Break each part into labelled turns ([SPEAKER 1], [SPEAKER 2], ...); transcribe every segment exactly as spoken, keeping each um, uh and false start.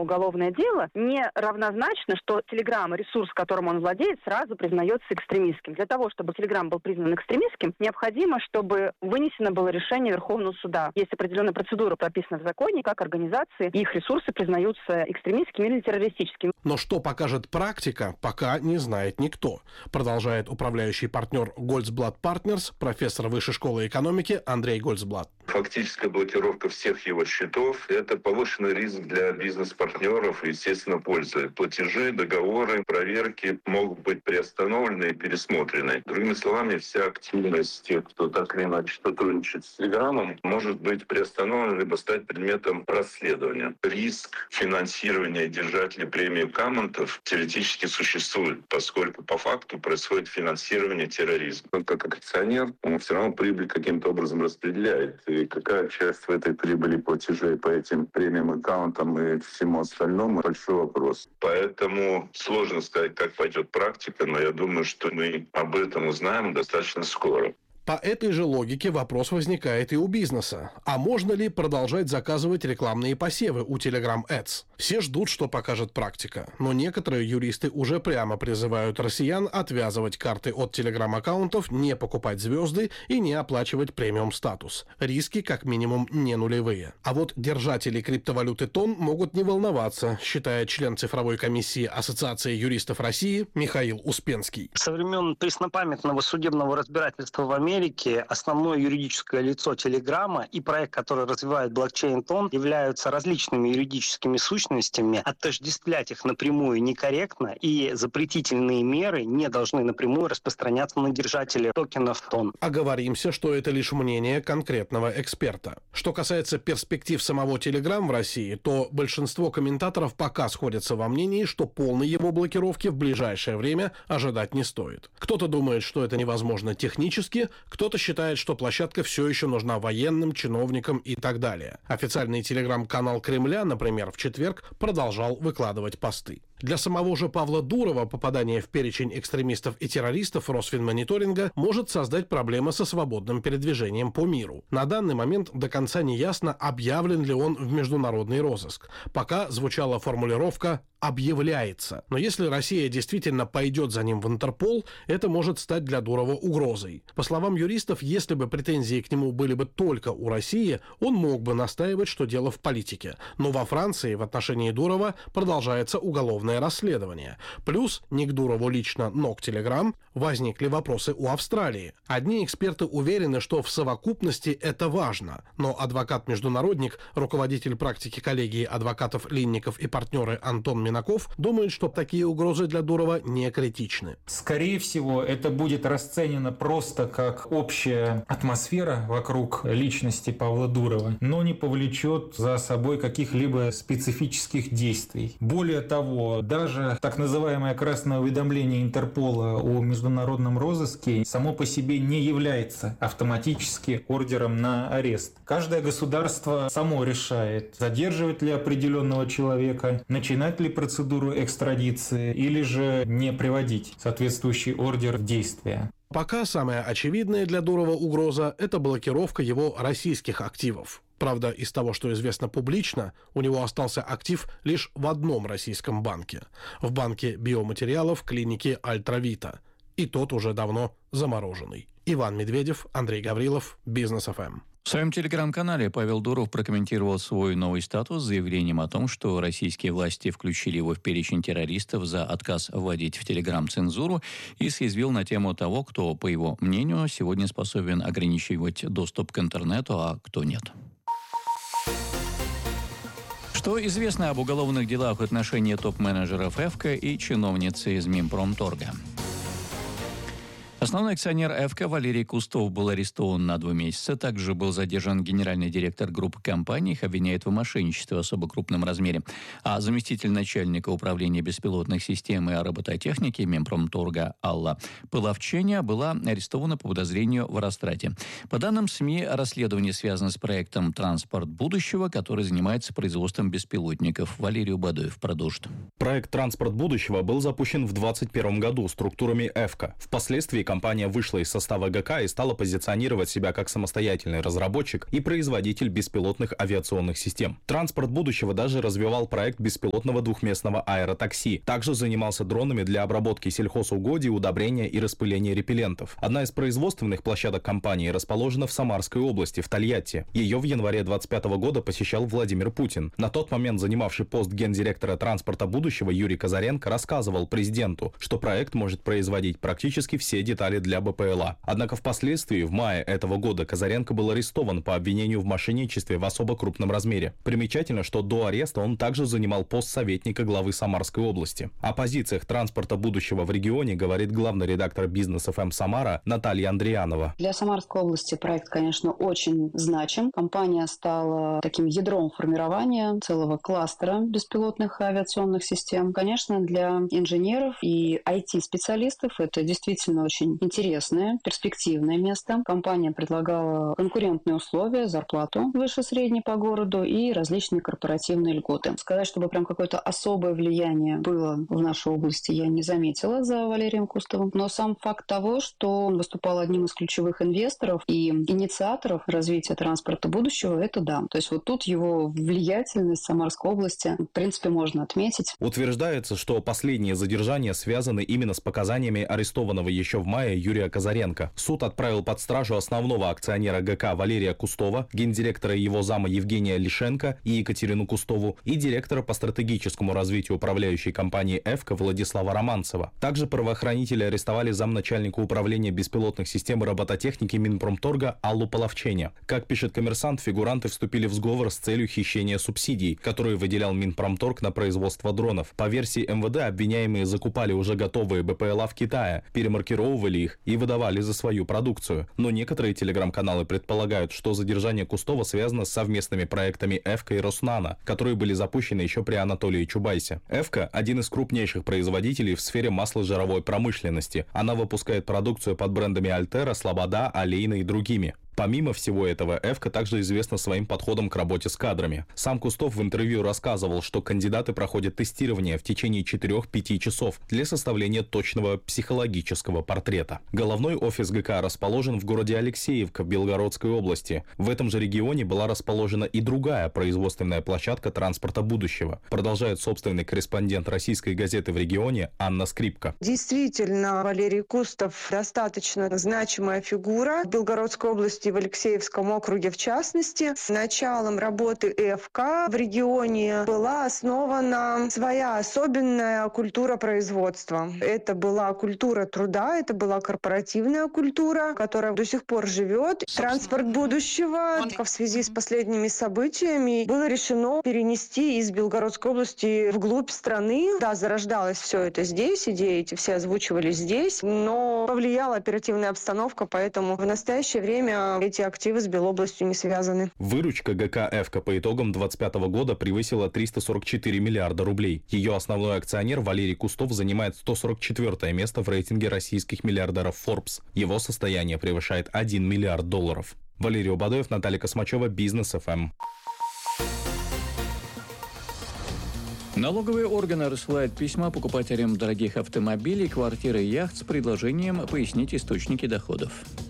[SPEAKER 1] уголовное дело, не равнозначно, что Telegram, ресурс, которым он владеет, сразу признается экстремистским. Для того, чтобы Telegram был признан экстремистским, необходимо, чтобы вынесено было решение Верховного суда. Есть определенная процедура, прописана в законе, как организации, их ресурсы признаются экстремистскими или террористическими.
[SPEAKER 2] Но что покажет практика, пока не знает никто, продолжает управляющий партнер Goldblatt Partners, профессор Высшей школы экономики Андрей Goldblatt.
[SPEAKER 3] Фактическая блокировка всех его счетов – это повышенный риск для бизнес-партнеров и, естественно, пользы. Платежи, договоры, проверки могут быть приостановлены и пересмотрены. Другими словами, вся активность тех, кто так или иначе сотрудничает с Телеграмом, может быть приостановлена либо стать предметом расследования. Риск финансирования держателей премии Камонтов теоретически существует, поскольку по факту происходит финансирование терроризма. Он как акционер, он все равно прибыль каким-то образом распределяет. И какая часть в этой прибыли платежей по этим премиям, аккаунтам и всему остальному — большой вопрос. Поэтому сложно сказать, как пойдет практика, но я думаю, что мы об этом узнаем достаточно скоро.
[SPEAKER 2] По этой же логике вопрос возникает и у бизнеса. А можно ли продолжать заказывать рекламные посевы у Telegram Ads? Все ждут, что покажет практика. Но некоторые юристы уже прямо призывают россиян отвязывать карты от Telegram-аккаунтов, не покупать звезды и не оплачивать премиум-статус. Риски как минимум не нулевые. А вот держатели криптовалюты Тон могут не волноваться, считает член цифровой комиссии Ассоциации юристов России Михаил Успенский.
[SPEAKER 4] Со времен преснопамятного судебного разбирательства в Америке основное юридическое лицо Телеграма и проект, который развивает блокчейн Тон, являются различными юридическими сущностями. Отождествлять их напрямую некорректно, и запретительные меры не должны напрямую распространяться на держателей токенов Тон.
[SPEAKER 2] Оговоримся, что это лишь мнение конкретного эксперта. Что касается перспектив самого Телеграм в России, то большинство комментаторов пока сходятся во мнении, что полной его блокировки в ближайшее время ожидать не стоит. Кто-то думает, что это невозможно технически, кто-то считает, что площадка все еще нужна военным, чиновникам и так далее. Официальный телеграм-канал Кремля, например, в четверг продолжал выкладывать посты. Для самого же Павла Дурова попадание в перечень экстремистов и террористов Росфинмониторинга может создать проблемы со свободным передвижением по миру. На данный момент до конца не ясно, объявлен ли он в международный розыск. Пока звучала формулировка «объявляется». Но если Россия действительно пойдет за ним в Интерпол, это может стать для Дурова угрозой. По словам юристов, если бы претензии к нему были бы только у России, он мог бы настаивать, что дело в политике. Но во Франции в отношении Дурова продолжается уголовное расследование. Плюс, не к Дурову лично, но к Телеграм, возникли вопросы у Австралии. Одни эксперты уверены, что в совокупности это важно, но адвокат-международник, руководитель практики коллегии адвокатов Линников и партнеры Антон Минаков думает, что такие угрозы для Дурова не критичны.
[SPEAKER 5] Скорее всего, это будет расценено просто как общая атмосфера вокруг личности Павла Дурова, но не повлечет за собой каких-либо специфических действий. Более того, даже так называемое красное уведомление Интерпола о международном розыске само по себе не является автоматически ордером на арест. Каждое государство само решает, задерживать ли определенного человека, начинать ли процедуру экстрадиции или же не приводить соответствующий ордер в действие.
[SPEAKER 2] Пока самая очевидная для Дурова угроза – это блокировка его российских активов. Правда, из того, что известно публично, у него остался актив лишь в одном российском банке – в банке биоматериалов клиники «Альтравита». И тот уже давно замороженный. Иван Медведев, Андрей Гаврилов, Бизнес эф эм.
[SPEAKER 6] В своем телеграм-канале Павел Дуров прокомментировал свой новый статус с заявлением о том, что российские власти включили его в перечень террористов за отказ вводить в телеграм цензуру, и съязвил на тему того, кто, по его мнению, сегодня способен ограничивать доступ к интернету, а кто нет. Что известно об уголовных делах в отношении топ-менеджеров ЭФКО и чиновницы из Минпромторга? Основной акционер ЭФКО Валерий Кустов был арестован на два месяца. Также был задержан генеральный директор группы компаний. Их обвиняют в мошенничестве в особо крупном размере. А заместитель начальника управления беспилотных систем и робототехники Минпромторга Алла Пылавченя была арестована по подозрению в растрате. По данным СМИ, расследование связано с проектом «Транспорт будущего», который занимается производством беспилотников. Валерий Убадоев продолжит.
[SPEAKER 7] Проект «Транспорт будущего» был запущен в двадцать первом году структурами ЭФКО. Впоследствии компания вышла из состава ГК и стала позиционировать себя как самостоятельный разработчик и производитель беспилотных авиационных систем. Транспорт будущего даже развивал проект беспилотного двухместного аэротакси. Также занимался дронами для обработки сельхозугодий, удобрения и распыления репеллентов. Одна из производственных площадок компании расположена в Самарской области, в Тольятти. Ее в январе двадцать пятого года посещал Владимир Путин. На тот момент занимавший пост гендиректора транспорта будущего Юрий Казаренко рассказывал президенту, что проект может производить практически все детали для БПЛА. Однако впоследствии, в мае этого года, Казаренко был арестован по обвинению в мошенничестве в особо крупном размере. Примечательно, что до ареста он также занимал пост советника главы Самарской области. О позициях транспорта будущего в регионе говорит главный редактор Бизнес эф эм Самара Наталья Андриянова.
[SPEAKER 8] Для Самарской области проект, конечно, очень значим. Компания стала таким ядром формирования целого кластера беспилотных авиационных систем. Конечно, для инженеров и ай ти-специалистов это действительно очень интересное, перспективное место. Компания предлагала конкурентные условия, зарплату выше средней по городу и различные корпоративные льготы. Сказать, чтобы прям какое-то особое влияние было в нашей области, я не заметила за Валерием Кустовым. Но сам факт того, что он выступал одним из ключевых инвесторов и инициаторов развития транспорта будущего, это да. То есть вот тут его влиятельность в Самарской области, в принципе, можно отметить.
[SPEAKER 7] Утверждается, что последние задержания связаны именно с показаниями арестованного еще в мае Юрия Казаренко. Суд отправил под стражу основного акционера ГК Валерия Кустова, гендиректора и его зама Евгения Лишенко и Екатерину Кустову и директора по стратегическому развитию управляющей компании «Эвка» Владислава Романцева. Также правоохранители арестовали замначальника управления беспилотных систем и робототехники Минпромторга Аллу Половчене. Как пишет «Коммерсант», фигуранты вступили в сговор с целью хищения субсидий, которые выделял Минпромторг на производство дронов. По версии эм вэ дэ, обвиняемые закупали уже готовые БПЛА в Китае, перемаркировывали их и выдавали за свою продукцию. Но некоторые телеграм-каналы предполагают, что задержание Кустова связано с совместными проектами «Эвка» и «Роснано», которые были запущены еще при Анатолии Чубайсе. «Эвка» — один из крупнейших производителей в сфере масложировой промышленности. Она выпускает продукцию под брендами «Альтера», «Слобода», «Олейна» и другими. Помимо всего этого, «Эвка» также известна своим подходом к работе с кадрами. Сам Кустов в интервью рассказывал, что кандидаты проходят тестирование в течение четырёх-пяти часов для составления точного психологического портрета. Головной офис ГК расположен в городе Алексеевка в Белгородской области. В этом же регионе была расположена и другая производственная площадка транспорта будущего, продолжает собственный корреспондент российской газеты в регионе Анна Скрипка.
[SPEAKER 9] Действительно, Валерий Кустов достаточно значимая фигура в Белгородской области, в Алексеевском округе в частности. С началом работы «Эвка» в регионе была основана своя особенная культура производства. Это была культура труда, это была корпоративная культура, которая до сих пор живет. Транспорт будущего в связи с последними событиями было решено перенести из Белгородской области вглубь страны. Да, зарождалось все это здесь, идеи эти все озвучивались здесь, но повлияла оперативная обстановка, поэтому в настоящее время эти активы с Белобластью не связаны.
[SPEAKER 7] Выручка ГК «Эвка» по итогам двадцать пятого года превысила триста сорок четыре миллиарда рублей. Ее основной акционер Валерий Кустов занимает сто сорок четвёртое место в рейтинге российских миллиардеров Forbes. Его состояние превышает один миллиард долларов. Валерий Убадоев, Наталья Космачева, Бизнес эф эм.
[SPEAKER 6] Налоговые органы рассылают письма покупателям дорогих автомобилей, квартир и яхт с предложением пояснить источники доходов.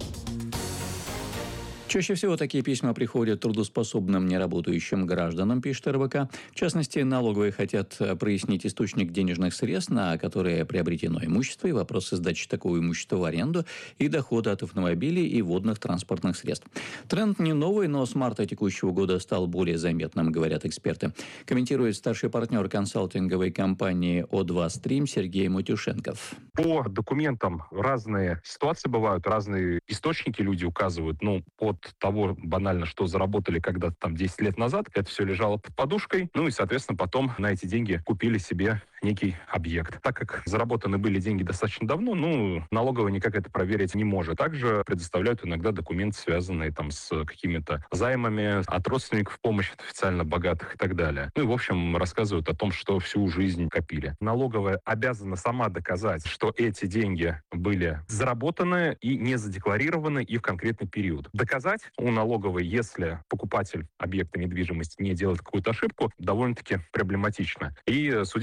[SPEAKER 6] Чаще всего такие письма приходят трудоспособным неработающим гражданам, пишет эр бэ ка. В частности, налоговые хотят прояснить источник денежных средств, на которые приобретено имущество, и вопросы сдачи такого имущества в аренду, и дохода от автомобилей и водных транспортных средств. Тренд не новый, но с марта текущего года стал более заметным, говорят эксперты. Комментирует старший партнер консалтинговой компании о два стрим Сергей Матюшенков.
[SPEAKER 10] По документам разные ситуации бывают, разные источники люди указывают. Ну, от того банально, что заработали когда-то там десять лет назад, это все лежало под подушкой. Ну и, соответственно, потом на эти деньги купили себе некий объект. Так как заработаны были деньги достаточно давно, ну, налоговая никак это проверить не может. Также предоставляют иногда документы, связанные там с какими-то займами от родственников, помощь от официально богатых и так далее. Ну и, в общем, рассказывают о том, что всю жизнь копили. Налоговая обязана сама доказать, что эти деньги были заработаны и не задекларированы и в конкретный период. Доказать у налоговой, если покупатель объекта недвижимости не делает какую-то ошибку, довольно-таки проблематично. И судебная практика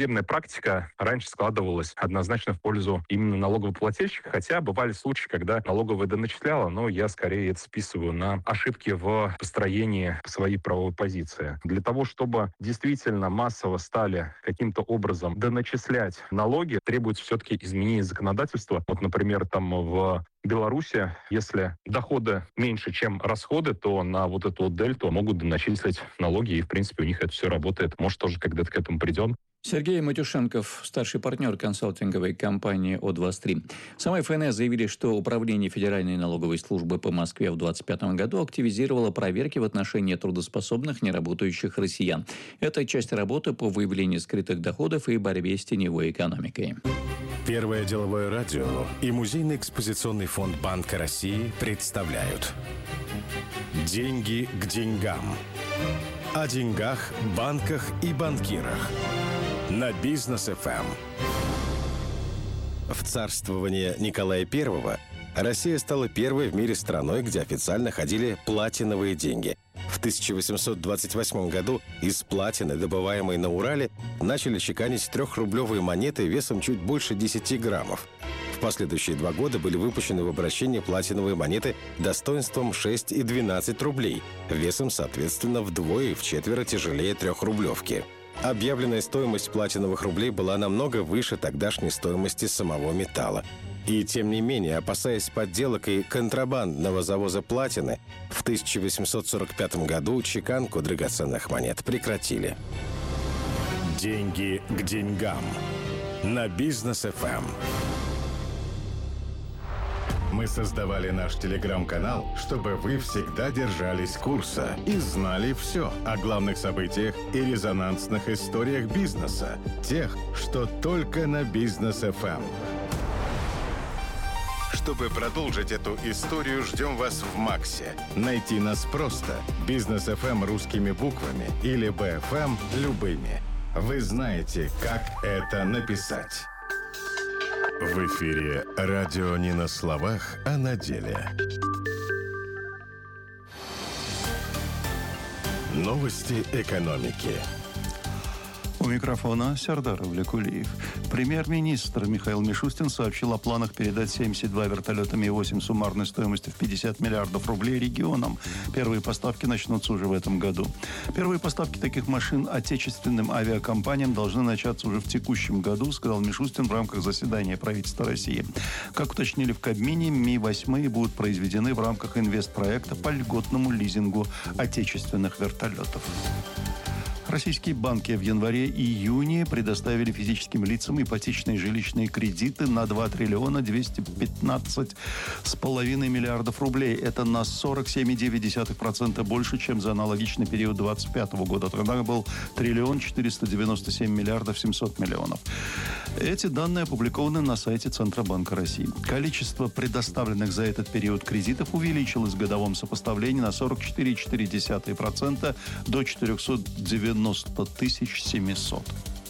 [SPEAKER 10] практика раньше складывалась однозначно в пользу именно налогоплательщика, хотя бывали случаи, когда налоговая доначисляла, но я скорее это списываю на ошибки в построении своей правовой позиции. Для того, чтобы действительно массово стали каким-то образом доначислять налоги, требуется все-таки изменение законодательства. Вот, например, там в Беларуси, если доходы меньше, чем расходы, то на вот эту вот дельту могут доначислить налоги, и, в принципе, у них это все работает. Может, тоже когда-то к этому придем.
[SPEAKER 6] Сергей Матюшенков, старший партнер консалтинговой компании О двадцать три. Сама ФНС заявили, что Управление Федеральной налоговой службы по Москве в две тысячи двадцать пятом году активизировало проверки в отношении трудоспособных неработающих россиян. Это часть работы по выявлению скрытых доходов и борьбе с теневой экономикой.
[SPEAKER 11] Первое деловое радио и Музейный экспозиционный фонд Банка России представляют «Деньги к деньгам». О деньгах, банках и банкирах. На Бизнес эф эм. В царствование Николая Первого Россия стала первой в мире страной, где официально ходили платиновые деньги. В тысяча восемьсот двадцать восьмом году из платины, добываемой на Урале, начали чеканить трехрублевые монеты весом чуть больше десяти граммов. В последующие два года были выпущены в обращение платиновые монеты достоинством шесть и двенадцать рублей, весом, соответственно, вдвое и вчетверо тяжелее трехрублевки. Объявленная стоимость платиновых рублей была намного выше тогдашней стоимости самого металла. И тем не менее, опасаясь подделок и контрабандного завоза платины, в тысяча восемьсот сорок пятом году чеканку драгоценных монет прекратили. Деньги к деньгам. На Бизнес эф эм. Мы создавали наш телеграм-канал, чтобы вы всегда держались курса и знали все о главных событиях и резонансных историях бизнеса. Тех, что только на Бизнес эф эм. Чтобы продолжить эту историю, ждем вас в Максе. Найти нас просто. Бизнес эф эм русскими буквами или би эф эм любыми. Вы знаете, как это написать. В эфире радио не на словах, а на деле. Новости экономики.
[SPEAKER 12] У микрофона Сардар Авлякулиев. Премьер-министр Михаил Мишустин сообщил о планах передать семьдесят два вертолета Ми восемь суммарной стоимостью в пятьдесят миллиардов рублей регионам. Первые поставки начнутся уже в этом году. Первые поставки таких машин отечественным авиакомпаниям должны начаться уже в текущем году, сказал Мишустин в рамках заседания правительства России. Как уточнили в Кабмине, Ми восемь будут произведены в рамках инвестпроекта по льготному лизингу отечественных вертолетов. Российские банки в январе-июне предоставили физическим лицам ипотечные жилищные кредиты на два триллиона двести пятнадцать с половиной миллиардов рублей. Это на сорок семь целых девять десятых процента больше, чем за аналогичный период двадцать пятого года. Тогда был триллион четыреста девяносто семь миллиардов семьсот миллионов. Эти данные опубликованы на сайте Центробанка России. Количество предоставленных за этот период кредитов увеличилось в годовом сопоставлении на сорок четыре целых четыре десятых процента до четыреста девяносто тысяч семьсот.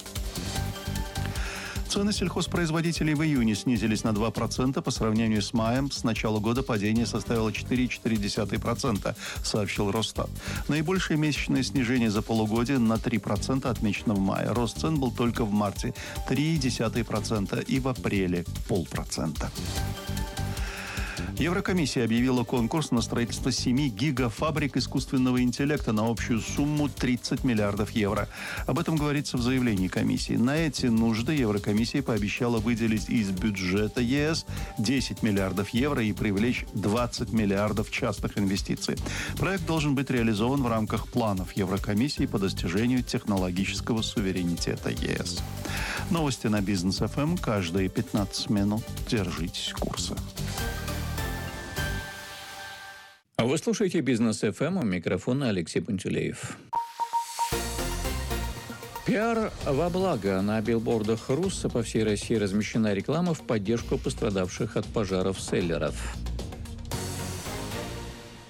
[SPEAKER 12] Цены сельхозпроизводителей в июне снизились на два процента по сравнению с маем. С начала года падение составило четыре целых четыре десятых процента, сообщил Росстат. Наибольшее месячное снижение за полугодие на три процента отмечено в мае. Рост цен был только в марте – три целых одна десятая процента и в апреле – полпроцента. Еврокомиссия объявила конкурс на строительство семи гигафабрик искусственного интеллекта на общую сумму тридцать миллиардов евро. Об этом говорится в заявлении комиссии. На эти нужды Еврокомиссия пообещала выделить из бюджета ЕС десять миллиардов евро и привлечь двадцать миллиардов частных инвестиций. Проект должен быть реализован в рамках планов Еврокомиссии по достижению технологического суверенитета ЕС. Новости на Бизнес эф эм каждые пятнадцать минут. Держитесь курса.
[SPEAKER 6] Вы слушаете Бизнес эф эм, у микрофона Алексей Пантелеев. Пиар во благо. На билбордах Русса по всей России размещена реклама в поддержку пострадавших от пожаров селлеров.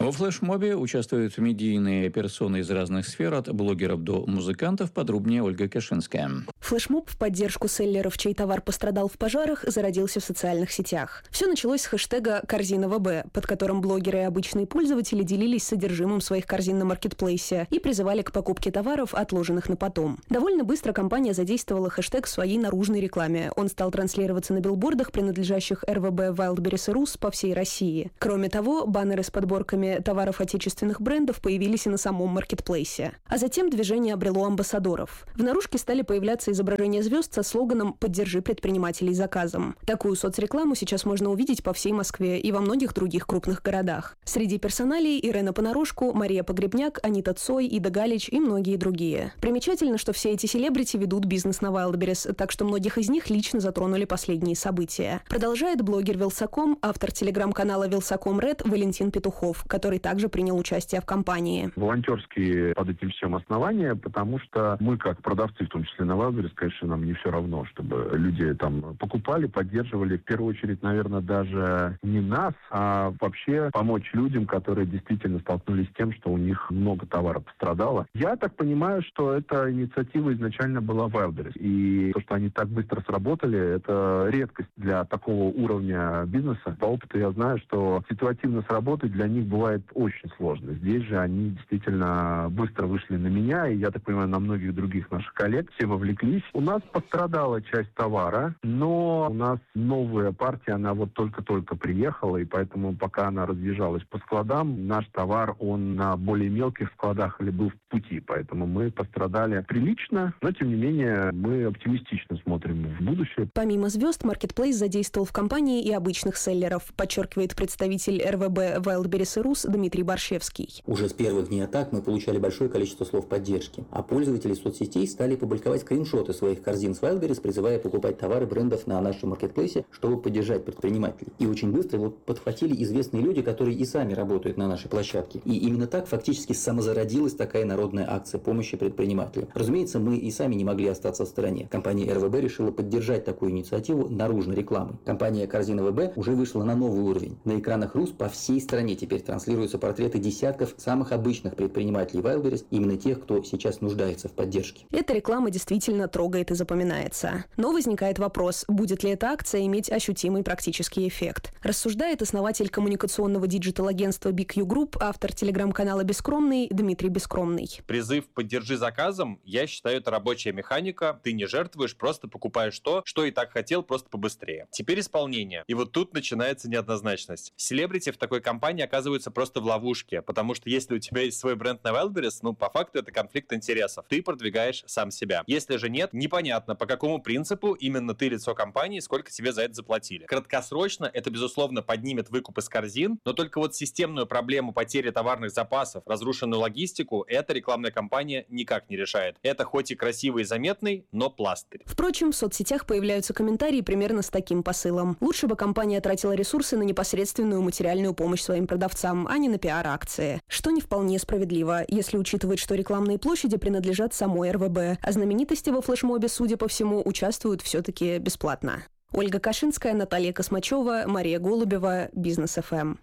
[SPEAKER 6] Во флешмобе участвуют медийные персоны из разных сфер, от блогеров до музыкантов. Подробнее Ольга Кашинская.
[SPEAKER 13] Флешмоб в поддержку селлеров, чей товар пострадал в пожарах, зародился в социальных сетях. Все началось с хэштега «Корзина ВБ», под которым блогеры и обычные пользователи делились содержимым своих корзин на маркетплейсе и призывали к покупке товаров, отложенных на потом. Довольно быстро компания задействовала хэштег в своей наружной рекламе. Он стал транслироваться на билбордах, принадлежащих эр вэ бэ Wildberries и Rus по всей России. Кроме того, баннеры с подборками товаров отечественных брендов появились и на самом маркетплейсе. А затем движение обрело амбассадоров. В наружке стали появляться изображения звезд со слоганом «Поддержи предпринимателей заказом». Такую соцрекламу сейчас можно увидеть по всей Москве и во многих других крупных городах. Среди персоналей Ирена Понарошку, Мария Погребняк, Анита Цой, Ида Галич и многие другие. Примечательно, что все эти селебрити ведут бизнес на Wildberries, так что многих из них лично затронули последние события. Продолжает блогер Вилсаком, автор телеграм-канала Вилсаком Ред Валентин Петухов, который также принял участие в кампании.
[SPEAKER 14] Волонтерские под этим всем основания, потому что мы, как продавцы, в том числе на Wildberries, конечно, нам не все равно, чтобы люди там покупали, поддерживали. В первую очередь, наверное, даже не нас, а вообще помочь людям, которые действительно столкнулись с тем, что у них много товара пострадало. Я так понимаю, что эта инициатива изначально была Wildberries. И то, что они так быстро сработали, это редкость для такого уровня бизнеса. По опыту я знаю, что ситуативно сработать для них бывает очень сложно. Здесь же они действительно быстро вышли на меня, и, я так понимаю, на многих других наших коллег. Все вовлеклись. У нас пострадала часть товара, но у нас новая партия, она вот только-только приехала, и поэтому пока она разъезжалась по складам, наш товар, он на более мелких складах или был в пути. Поэтому мы пострадали прилично, но, тем не менее, мы оптимистично смотрим в будущее.
[SPEAKER 13] Помимо звезд, маркетплейс задействовал в компании и обычных селлеров, подчеркивает представитель эр вэ бэ Wildberries и Rus Дмитрий Борщевский.
[SPEAKER 15] Уже с первых дней атак мы получали большое количество слов поддержки, а пользователи соцсетей стали публиковать скриншоты своих корзин с Wildberries, призывая покупать товары брендов на нашем маркетплейсе, чтобы поддержать предпринимателей. И очень быстро его подхватили известные люди, которые и сами работают на нашей площадке. И именно так фактически самозародилась такая народная акция помощи предпринимателям. Разумеется, мы и сами не могли остаться в стороне. Компания эр вэ бэ решила поддержать такую инициативу наружной рекламой. Компания «Корзина ВБ» уже вышла на новый уровень. На экранах Rus по всей стране теперь транслируются портреты десятков самых обычных предпринимателей Wildberries, именно тех, кто сейчас нуждается в поддержке.
[SPEAKER 13] Эта реклама действительно трогает и запоминается. Но возникает вопрос, будет ли эта акция иметь ощутимый практический эффект. Рассуждает основатель коммуникационного диджитал-агентства би кью Group, автор телеграм-канала «Бескромный» Дмитрий Бескромный.
[SPEAKER 16] Призыв «Поддержи заказом», я считаю, это рабочая механика. Ты не жертвуешь, просто покупаешь то, что и так хотел, просто побыстрее. Теперь исполнение. И вот тут начинается неоднозначность. Селебрити в такой компании оказываются просто в ловушке, потому что если у тебя есть свой бренд на Wildberries, ну, по факту это конфликт интересов. Ты продвигаешь сам себя. Если же нет, непонятно, по какому принципу именно ты лицо компании, сколько тебе за это заплатили. Краткосрочно это, безусловно, поднимет выкуп из корзин, но только вот системную проблему потери товарных запасов, разрушенную логистику, эта рекламная кампания никак не решает. Это хоть и красивый и заметный, но пластырь.
[SPEAKER 13] Впрочем, в соцсетях появляются комментарии примерно с таким посылом. Лучше бы компания тратила ресурсы на непосредственную материальную помощь своим продавцам, а не на пиар-акции. Что не вполне справедливо, если учитывать, что рекламные площади принадлежат самой эр вэ бэ, а знаменитости во флешмобе, судя по всему, участвуют все-таки бесплатно. Ольга Кашинская, Наталья Космачева, Мария Голубева, Бизнес эф эм.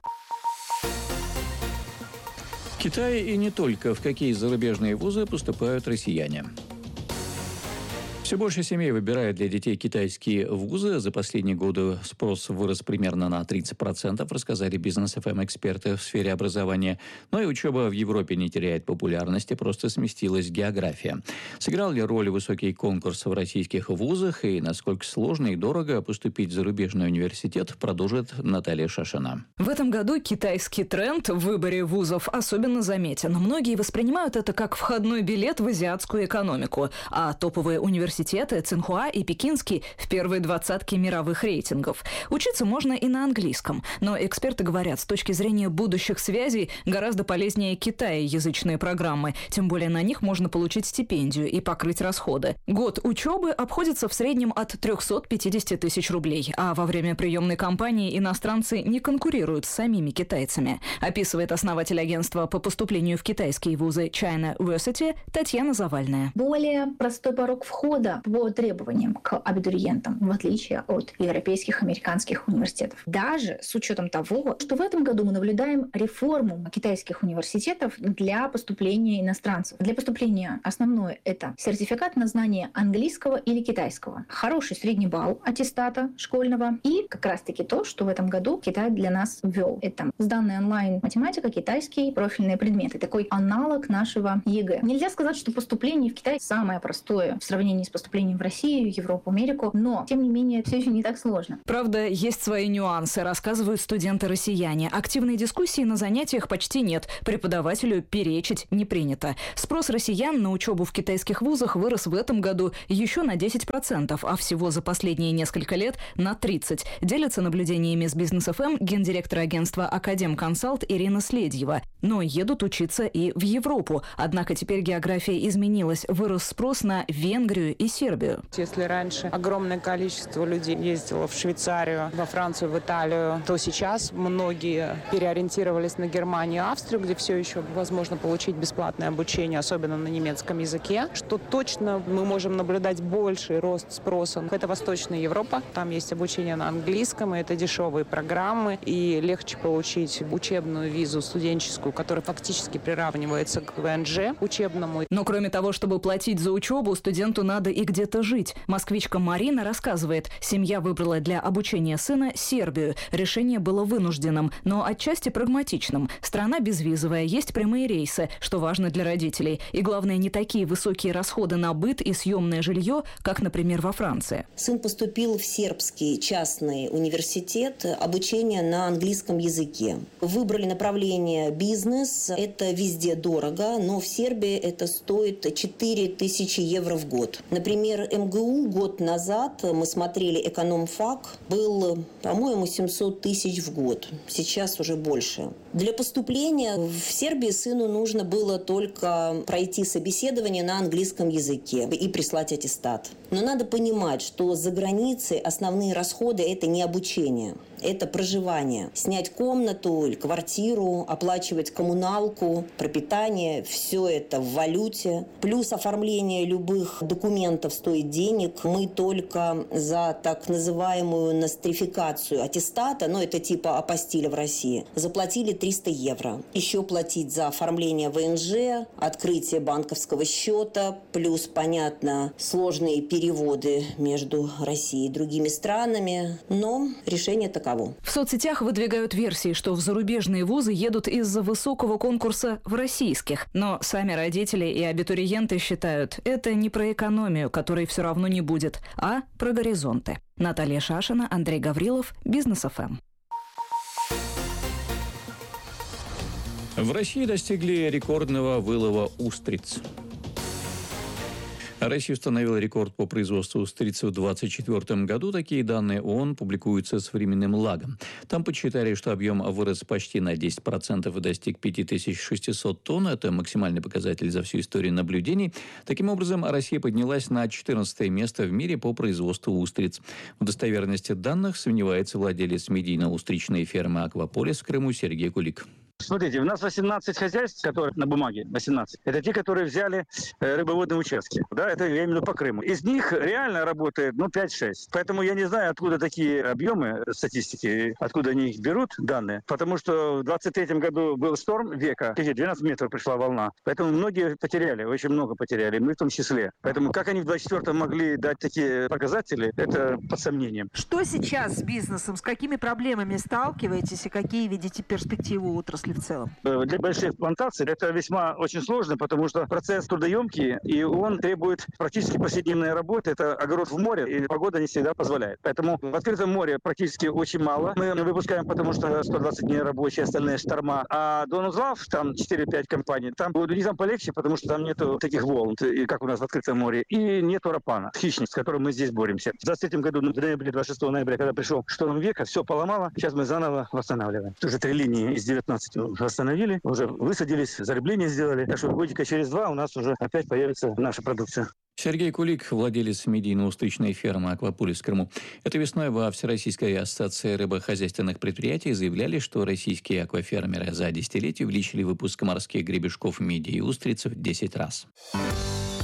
[SPEAKER 6] В Китае и не только. В какие зарубежные вузы поступают россияне? Все больше семей выбирает для детей китайские вузы. За последние годы спрос вырос примерно на тридцать процентов, рассказали Бизнес эф эм эксперты в сфере образования. Но и учеба в Европе не теряет популярности, просто сместилась география. Сыграл ли роль высокий конкурс в российских вузах и насколько сложно и дорого поступить в зарубежный университет, продолжит Наталья Шашина.
[SPEAKER 17] В этом году китайский тренд в выборе вузов особенно заметен. Многие воспринимают это как входной билет в азиатскую экономику, а топовые университеты Цинхуа и Пекинский в первой двадцатке мировых рейтингов. Учиться можно и на английском, но эксперты говорят, с точки зрения будущих связей гораздо полезнее китаеязычные программы, тем более на них можно получить стипендию и покрыть расходы. Год учебы обходится в среднем от триста пятьдесят тысяч рублей, а во время приемной кампании иностранцы не конкурируют с самими китайцами, описывает основатель агентства по поступлению в китайские вузы China Versity Татьяна Завальная.
[SPEAKER 18] Более простой порог входа года по требованиям к абитуриентам, в отличие от европейских, американских университетов. Даже с учетом того, что в этом году мы наблюдаем реформу китайских университетов для поступления иностранцев. Для поступления основное — это сертификат на знание английского или китайского, хороший средний балл аттестата школьного и как раз-таки то, что в этом году Китай для нас ввел. Это сданная онлайн математика, китайский, профильные предметы. Такой аналог нашего ЕГЭ. Нельзя сказать, что поступление в Китай самое простое в сравнении с поступлением в Россию, Европу, Америку, но, тем не менее, все еще не так сложно.
[SPEAKER 17] Правда, есть свои нюансы, рассказывают студенты-россияне. Активной дискуссии на занятиях почти нет. Преподавателю перечить не принято. Спрос россиян на учебу в китайских вузах вырос в этом году еще на десять процентов, а всего за последние несколько лет на тридцать процентов. Делится наблюдениями с Бизнес эф эм гендиректор агентства «Академконсалт» Ирина Следьева. Но едут учиться и в Европу. Однако теперь география изменилась. Вырос спрос на Венгрию и Сербию.
[SPEAKER 19] Если раньше огромное количество людей ездило в Швейцарию, во Францию, в Италию, то сейчас многие переориентировались на Германию и Австрию, где все еще возможно получить бесплатное обучение, особенно на немецком языке. Что точно мы можем наблюдать больший рост спроса. Это Восточная Европа. Там есть обучение на английском, и это дешевые программы, и легче получить учебную визу студенческую, которая фактически приравнивается к вэ эн жэ учебному.
[SPEAKER 17] Но кроме того, чтобы платить за учебу, студенту надо и где-то жить. Москвичка Марина рассказывает, семья выбрала для обучения сына Сербию. Решение было вынужденным, но отчасти прагматичным. Страна безвизовая, есть прямые рейсы, что важно для родителей. И главное, не такие высокие расходы на быт и съемное жилье, как, например, во Франции.
[SPEAKER 20] Сын поступил в сербский частный университет, обучение на английском языке. Выбрали направление бизнес. Это везде дорого, но в Сербии это стоит четыре тысячи евро в год. Например, эм гэ у год назад, мы смотрели экономфак, был, по-моему, семьсот тысяч в год. Сейчас уже больше. Для поступления в Сербии сыну нужно было только пройти собеседование на английском языке и прислать аттестат. Но надо понимать, что за границей основные расходы – это не обучение. Это проживание. Снять комнату или квартиру, оплачивать коммуналку, пропитание. Все это в валюте. Плюс оформление любых документов стоит денег. Мы только за так называемую нострификацию аттестата, ну это типа апостиля в России, заплатили триста евро. Еще платить за оформление вэ эн жэ, открытие банковского счета, плюс, понятно, сложные переводы между Россией и другими странами. Но решение таково.
[SPEAKER 17] В соцсетях выдвигают версии, что в зарубежные вузы едут из-за высокого конкурса в российских. Но сами родители и абитуриенты считают, это не про экономию, которой все равно не будет, а про горизонты. Наталья Шашина, Андрей Гаврилов, Бизнес эф эм.
[SPEAKER 6] В России достигли рекордного вылова устриц. Россия установила рекорд по производству устриц в две тысячи двадцать четвёртом году. Такие данные ООН публикуются с временным лагом. Там подсчитали, что объем вырос почти на десять процентов и достиг пять тысяч шестьсот тонн. Это максимальный показатель за всю историю наблюдений. Таким образом, Россия поднялась на четырнадцатое место в мире по производству устриц. В достоверности данных сомневается владелец медийно-устричной фермы «Акваполис» в Крыму Сергей Кулик.
[SPEAKER 21] Смотрите, у нас восемнадцать хозяйств, которые на бумаге, восемнадцать. Это те, которые взяли э, рыбоводные участки. Да, это я именно по Крыму. Из них реально работает, ну, пять-шесть. Поэтому я не знаю, откуда такие объемы статистики, откуда они их берут, данные. Потому что в двадцать третьем году был шторм века, двенадцать метров пришла волна. Поэтому многие потеряли, очень много потеряли, мы в том числе. Поэтому как они в двадцать четвёртом могли дать такие показатели, это под сомнением.
[SPEAKER 22] Что сейчас с бизнесом, с какими проблемами сталкиваетесь и какие видите перспективы отрасли в целом?
[SPEAKER 21] Для больших плантаций это весьма очень сложно, потому что процесс трудоемкий, и он требует практически повседневной работы. Это огород в море, и погода не всегда позволяет. Поэтому в открытом море практически очень мало. Мы выпускаем, потому что сто двадцать дней рабочие, остальные шторма. А Донузлав, там четыре-пять компаний, там у них там полегче, потому что там нету таких волн, как у нас в открытом море, и нету рапана, хищник, с которым мы здесь боремся. В двадцать третьем году, в ноябре, двадцать шестого ноября, когда пришел шторм века, все поломало. Сейчас мы заново восстанавливаем. Уже три линии из девятнадцати восстановили, уже высадились, зарыбление сделали. Так что годика через два у нас уже опять появится наша продукция.
[SPEAKER 6] Сергей Кулик, владелец медийно-устричной фермы «Акваполис» в Крыму. Этой весной во Всероссийской ассоциации рыбохозяйственных предприятий заявляли, что российские аквафермеры за десятилетие увеличили выпуск морских гребешков, мидий и устриц в десять раз.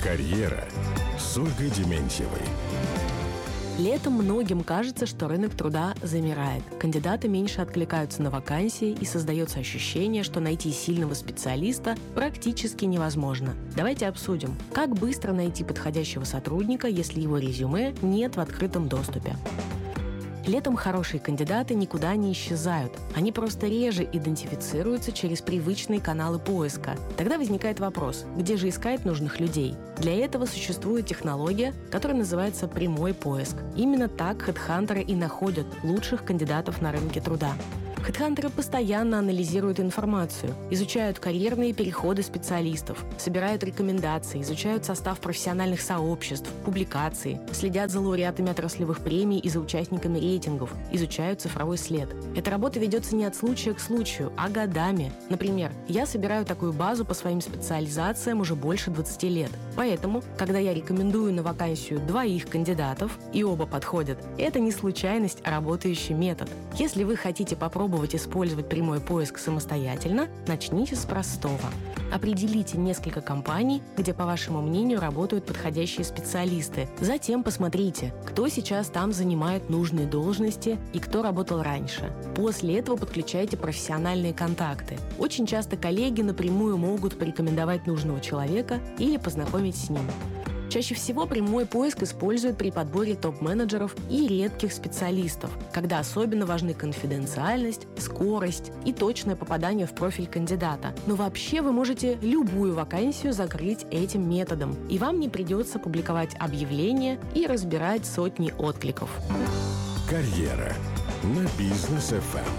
[SPEAKER 11] Карьера с Ольгой Дементьевой.
[SPEAKER 1] Летом многим кажется, что рынок труда замирает. Кандидаты меньше откликаются на вакансии, и создается ощущение, что найти сильного специалиста практически невозможно. Давайте обсудим, как быстро найти подходящего сотрудника, если его резюме нет в открытом доступе. Летом хорошие кандидаты никуда не исчезают. Они просто реже идентифицируются через привычные каналы поиска. Тогда возникает вопрос, где же искать нужных людей? Для этого существует технология, которая называется прямой поиск. Именно так хедхантеры и находят лучших кандидатов на рынке труда. Хедхантеры постоянно анализируют информацию, изучают карьерные переходы специалистов, собирают рекомендации, изучают состав профессиональных сообществ, публикации, следят за лауреатами отраслевых премий и за участниками рейтингов, изучают цифровой след. Эта работа ведется не от случая к случаю, а годами. Например, я собираю такую базу по своим специализациям уже больше двадцати лет. Поэтому, когда я рекомендую на вакансию двоих кандидатов, и оба подходят, это не случайность, а работающий метод. Если вы хотите попробовать использовать прямой поиск самостоятельно, начните с простого. Определите несколько компаний, где, по вашему мнению, работают подходящие специалисты. Затем посмотрите, кто сейчас там занимает нужные должности и кто работал раньше. После этого подключайте профессиональные контакты. Очень часто коллеги напрямую могут порекомендовать нужного человека или познакомить с ним. Чаще всего прямой поиск используют при подборе топ-менеджеров и редких специалистов, когда особенно важны конфиденциальность, скорость и точное попадание в профиль кандидата. Но вообще вы можете любую вакансию закрыть этим методом, и вам не придется публиковать объявления и разбирать сотни откликов.
[SPEAKER 11] Карьера на Бизнес эф эм.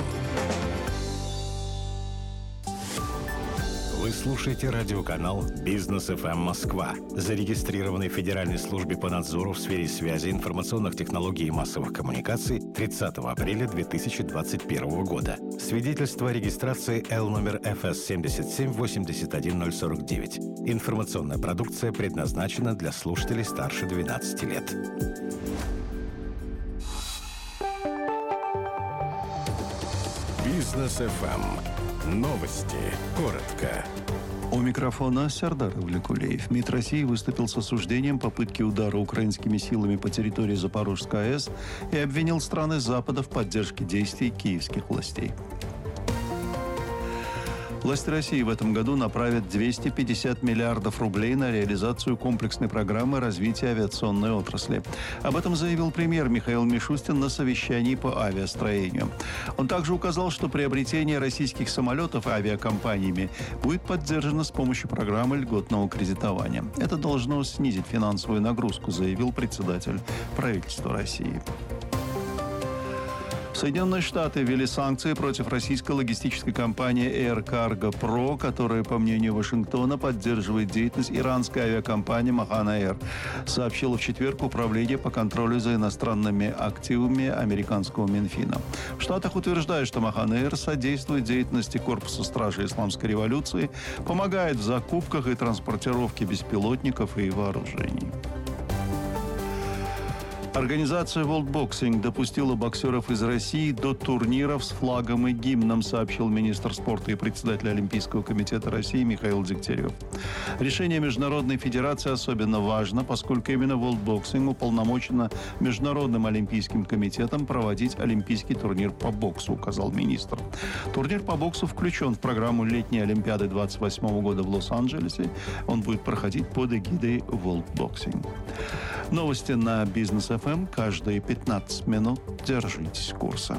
[SPEAKER 11] Вы слушаете радиоканал «Бизнес эф эм Москва», зарегистрированный в Федеральной службе по надзору в сфере связи, информационных технологий и массовых коммуникаций тридцатого апреля две тысячи двадцать первого года. Свидетельство о регистрации Л номер эф эс семь семь восемь один ноль четыре девять. Информационная продукция предназначена для слушателей старше двенадцати лет. Бизнес эф эм. Новости. Коротко.
[SPEAKER 12] У микрофона Сердар Влекулеев. МИД России выступил с осуждением попытки удара украинскими силами по территории Запорожской АЭС и обвинил страны Запада в поддержке действий киевских властей. Власти России в этом году направят двести пятьдесят миллиардов рублей на реализацию комплексной программы развития авиационной отрасли. Об этом заявил премьер Михаил Мишустин на совещании по авиастроению. Он также указал, что приобретение российских самолетов авиакомпаниями будет поддержано с помощью программы льготного кредитования. Это должно снизить финансовую нагрузку, заявил председатель правительства России. Соединенные Штаты ввели санкции против российской логистической компании Air Cargo Pro, которая, по мнению Вашингтона, поддерживает деятельность иранской авиакомпании Mahan Air, сообщило в четверг Управление по контролю за иностранными активами американского Минфина. В Штатах утверждают, что Mahan Air содействует деятельности Корпуса стражи Исламской революции, помогает в закупках и транспортировке беспилотников и вооружений. Организация World Boxing допустила боксеров из России до турниров с флагом и гимном, сообщил министр спорта и председатель Олимпийского комитета России Михаил Дегтярев. Решение Международной Федерации особенно важно, поскольку именно World Boxing уполномочено Международным Олимпийским комитетом проводить Олимпийский турнир по боксу, указал министр. Турнир по боксу включен в программу летней Олимпиады двадцать восьмого года в Лос-Анджелесе. Он будет проходить под эгидой World Boxing. Новости на Бизнес эф эм каждые пятнадцать минут. Держитесь курса.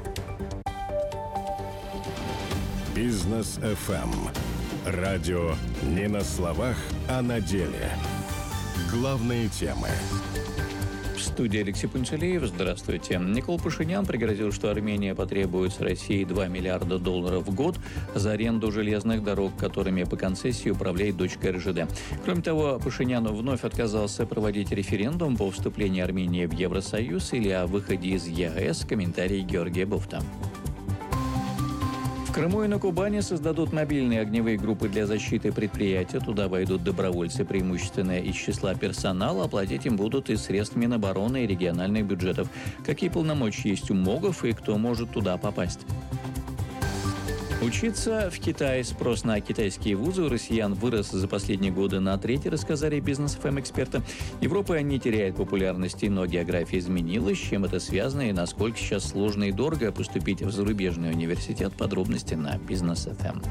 [SPEAKER 11] Бизнес эф эм. Радио не на словах, а на деле. Главные темы.
[SPEAKER 6] В студии Алексей Пунцелеев. Здравствуйте. Никол Пашинян пригрозил, что Армения потребует с России два миллиарда долларов в год за аренду железных дорог, которыми по концессии управляет дочка эр жэ дэ. Кроме того, Пашинян вновь отказался проводить референдум по вступлению Армении в Евросоюз или о выходе из е а эс. Комментарий Георгия Буфта. В Крыму и на Кубани создадут мобильные огневые группы для защиты предприятия. Туда войдут добровольцы, преимущественно из числа персонала. Оплатить им будут из средств Минобороны и региональных бюджетов. Какие полномочия есть у МОГов и кто может туда попасть? Учиться в Китае. Спрос на китайские вузы у россиян вырос за последние годы на треть, рассказали бизнес эф эм эксперты. Европа не теряет популярности, но география изменилась. С чем это связано и насколько сейчас сложно и дорого поступить в зарубежный университет? Подробности на бизнес эф эм.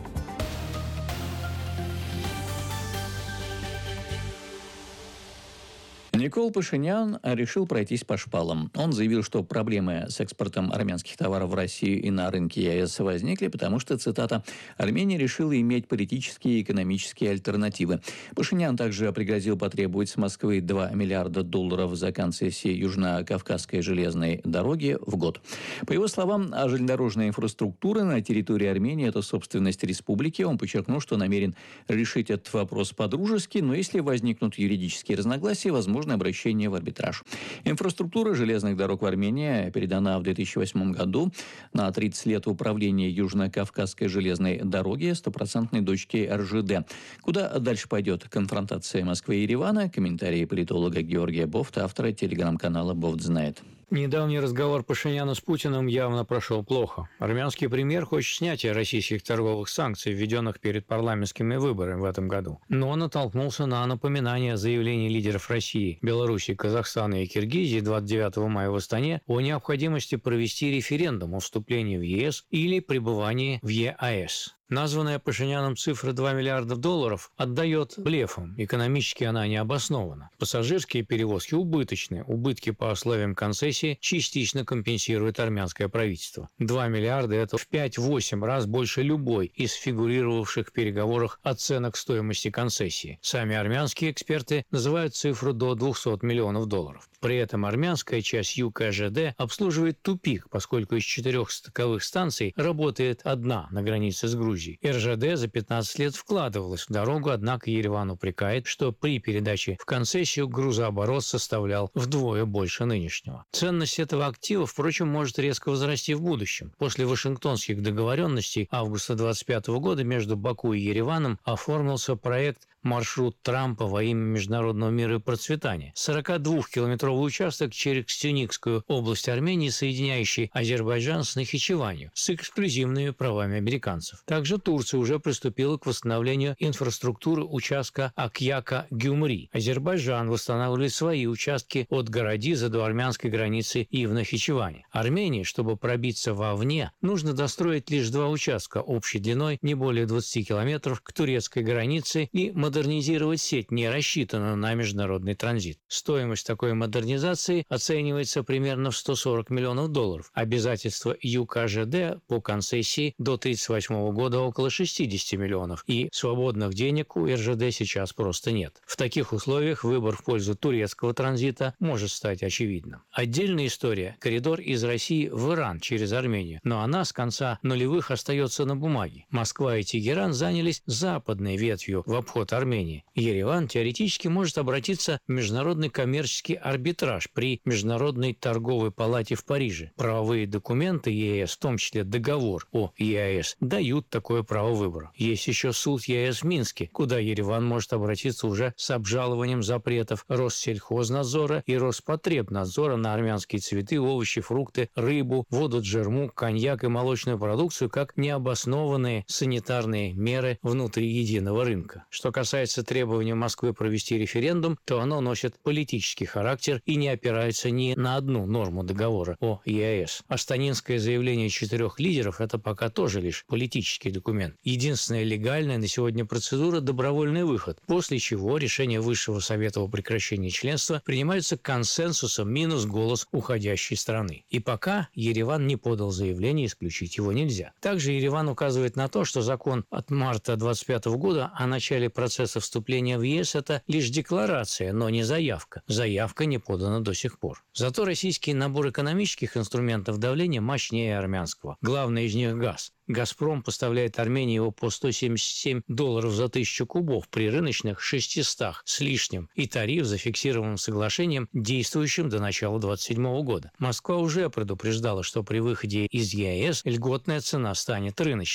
[SPEAKER 6] Никол Пашинян решил пройтись по шпалам. Он заявил, что проблемы с экспортом армянских товаров в Россию и на рынке е эс возникли, потому что, цитата, «Армения решила иметь политические и экономические альтернативы». Пашинян также пригрозил потребовать с Москвы два миллиарда долларов за концессии Южно-Кавказской железной дороги в год. По его словам, железнодорожная инфраструктура на территории Армении – это собственность республики. Он подчеркнул, что намерен решить этот вопрос по-дружески, но если возникнут юридические разногласия, возможно обращение в арбитраж. Инфраструктура железных дорог в Армении передана в две тысячи восьмом году на тридцать лет управления Южно-Кавказской железной дороги стопроцентной дочки эр жэ дэ. Куда дальше пойдет конфронтация Москвы и Еревана? Комментарии политолога Георгия Бофта, автора телеграм-канала «Бофт знает».
[SPEAKER 3] Недавний разговор Пашиняна с Путиным явно прошел плохо. Армянский премьер хочет снятия российских торговых санкций, введенных перед парламентскими выборами в этом году. Но он натолкнулся на напоминание заявлений лидеров России, Беларуси, Казахстана и Киргизии двадцать девятого мая в Астане о необходимости провести референдум о вступлении в е эс или пребывании в е а эс. Названная Пашиняном цифра два миллиарда долларов отдает блефом. Экономически она не обоснована. Пассажирские перевозки убыточны. Убытки по условиям концессии частично компенсирует армянское правительство. два миллиарда – это в пять-восемь раз больше любой из фигурировавших в переговорах оценок стоимости концессии. Сами армянские эксперты называют цифру до двухсот миллионов долларов. При этом армянская часть ю ка жэ дэ обслуживает тупик, поскольку из четырех стыковых станций работает одна на границе с Грузией. эр жэ дэ за пятнадцать лет вкладывалась в дорогу, однако Ереван упрекает, что при передаче в концессию грузооборот составлял вдвое больше нынешнего. Ценность этого актива, впрочем, может резко возрасти в будущем. После Вашингтонских договоренностей августа двадцать пятого года между Баку и Ереваном оформился проект «Маршрут Трампа во имя международного мира и процветания». сорокадвухкилометровый участок через Ксюникскую область Армении, соединяющий Азербайджан с Нахичеванью, с эксклюзивными правами американцев. Также Турция уже приступила к восстановлению инфраструктуры участка Акьяка-Гюмри. Азербайджан восстанавливает свои участки от Городиза до армянской границы и в Нахичеване. Армении, чтобы пробиться вовне, нужно достроить лишь два участка общей длиной не более двадцати километров к турецкой границе и модернизировать сеть, не рассчитанную на международный транзит. Стоимость такой модернизации оценивается примерно в сто сорок миллионов долларов. Обязательства ю ка жэ дэ по концессии до тридцать восьмого года около шестидесяти миллионов, и свободных денег у эр жэ дэ сейчас просто нет. В таких условиях выбор в пользу турецкого транзита может стать очевидным. Отдельная история – коридор из России в Иран через Армению, но она с конца нулевых остается на бумаге. Москва и Тегеран занялись западной ветвью в обход Армении. Ереван теоретически может обратиться в международный коммерческий арбитраж при Международной торговой палате в Париже. Правовые документы е эс, в том числе договор о е а эс, дают такое право выбора. Есть еще суд е эс в Минске, куда Ереван может обратиться уже с обжалованием запретов Россельхознадзора и Роспотребнадзора на армянские цветы, овощи, фрукты, рыбу, воду джерму, коньяк и молочную продукцию как необоснованные санитарные меры внутри единого рынка. Что касается требования Москвы провести референдум, то оно носит политический характер и не опирается ни на одну норму договора о е а эс. Астанинское заявление четырех лидеров – это пока тоже лишь политический документ. Единственная легальная на сегодня процедура – добровольный выход, после чего решение Высшего Совета о прекращении членства принимается консенсусом минус голос уходящей страны. И пока Ереван не подал заявление, исключить его нельзя. Также Ереван указывает на то, что закон от марта двадцать пятого года о начале процесса вступления в е эс – это лишь декларация, но не заявка. Заявка не подана до сих пор. Зато российский набор экономических инструментов давления мощнее армянского. Главный из них – газ. «Газпром» поставляет Армении его по сто семьдесят семь долларов за тысячу кубов при рыночных шестистах с лишним, и тариф зафиксированным соглашением, действующим до начала двадцать седьмого года. Москва уже предупреждала, что при выходе из е а эс льготная цена станет рыночной.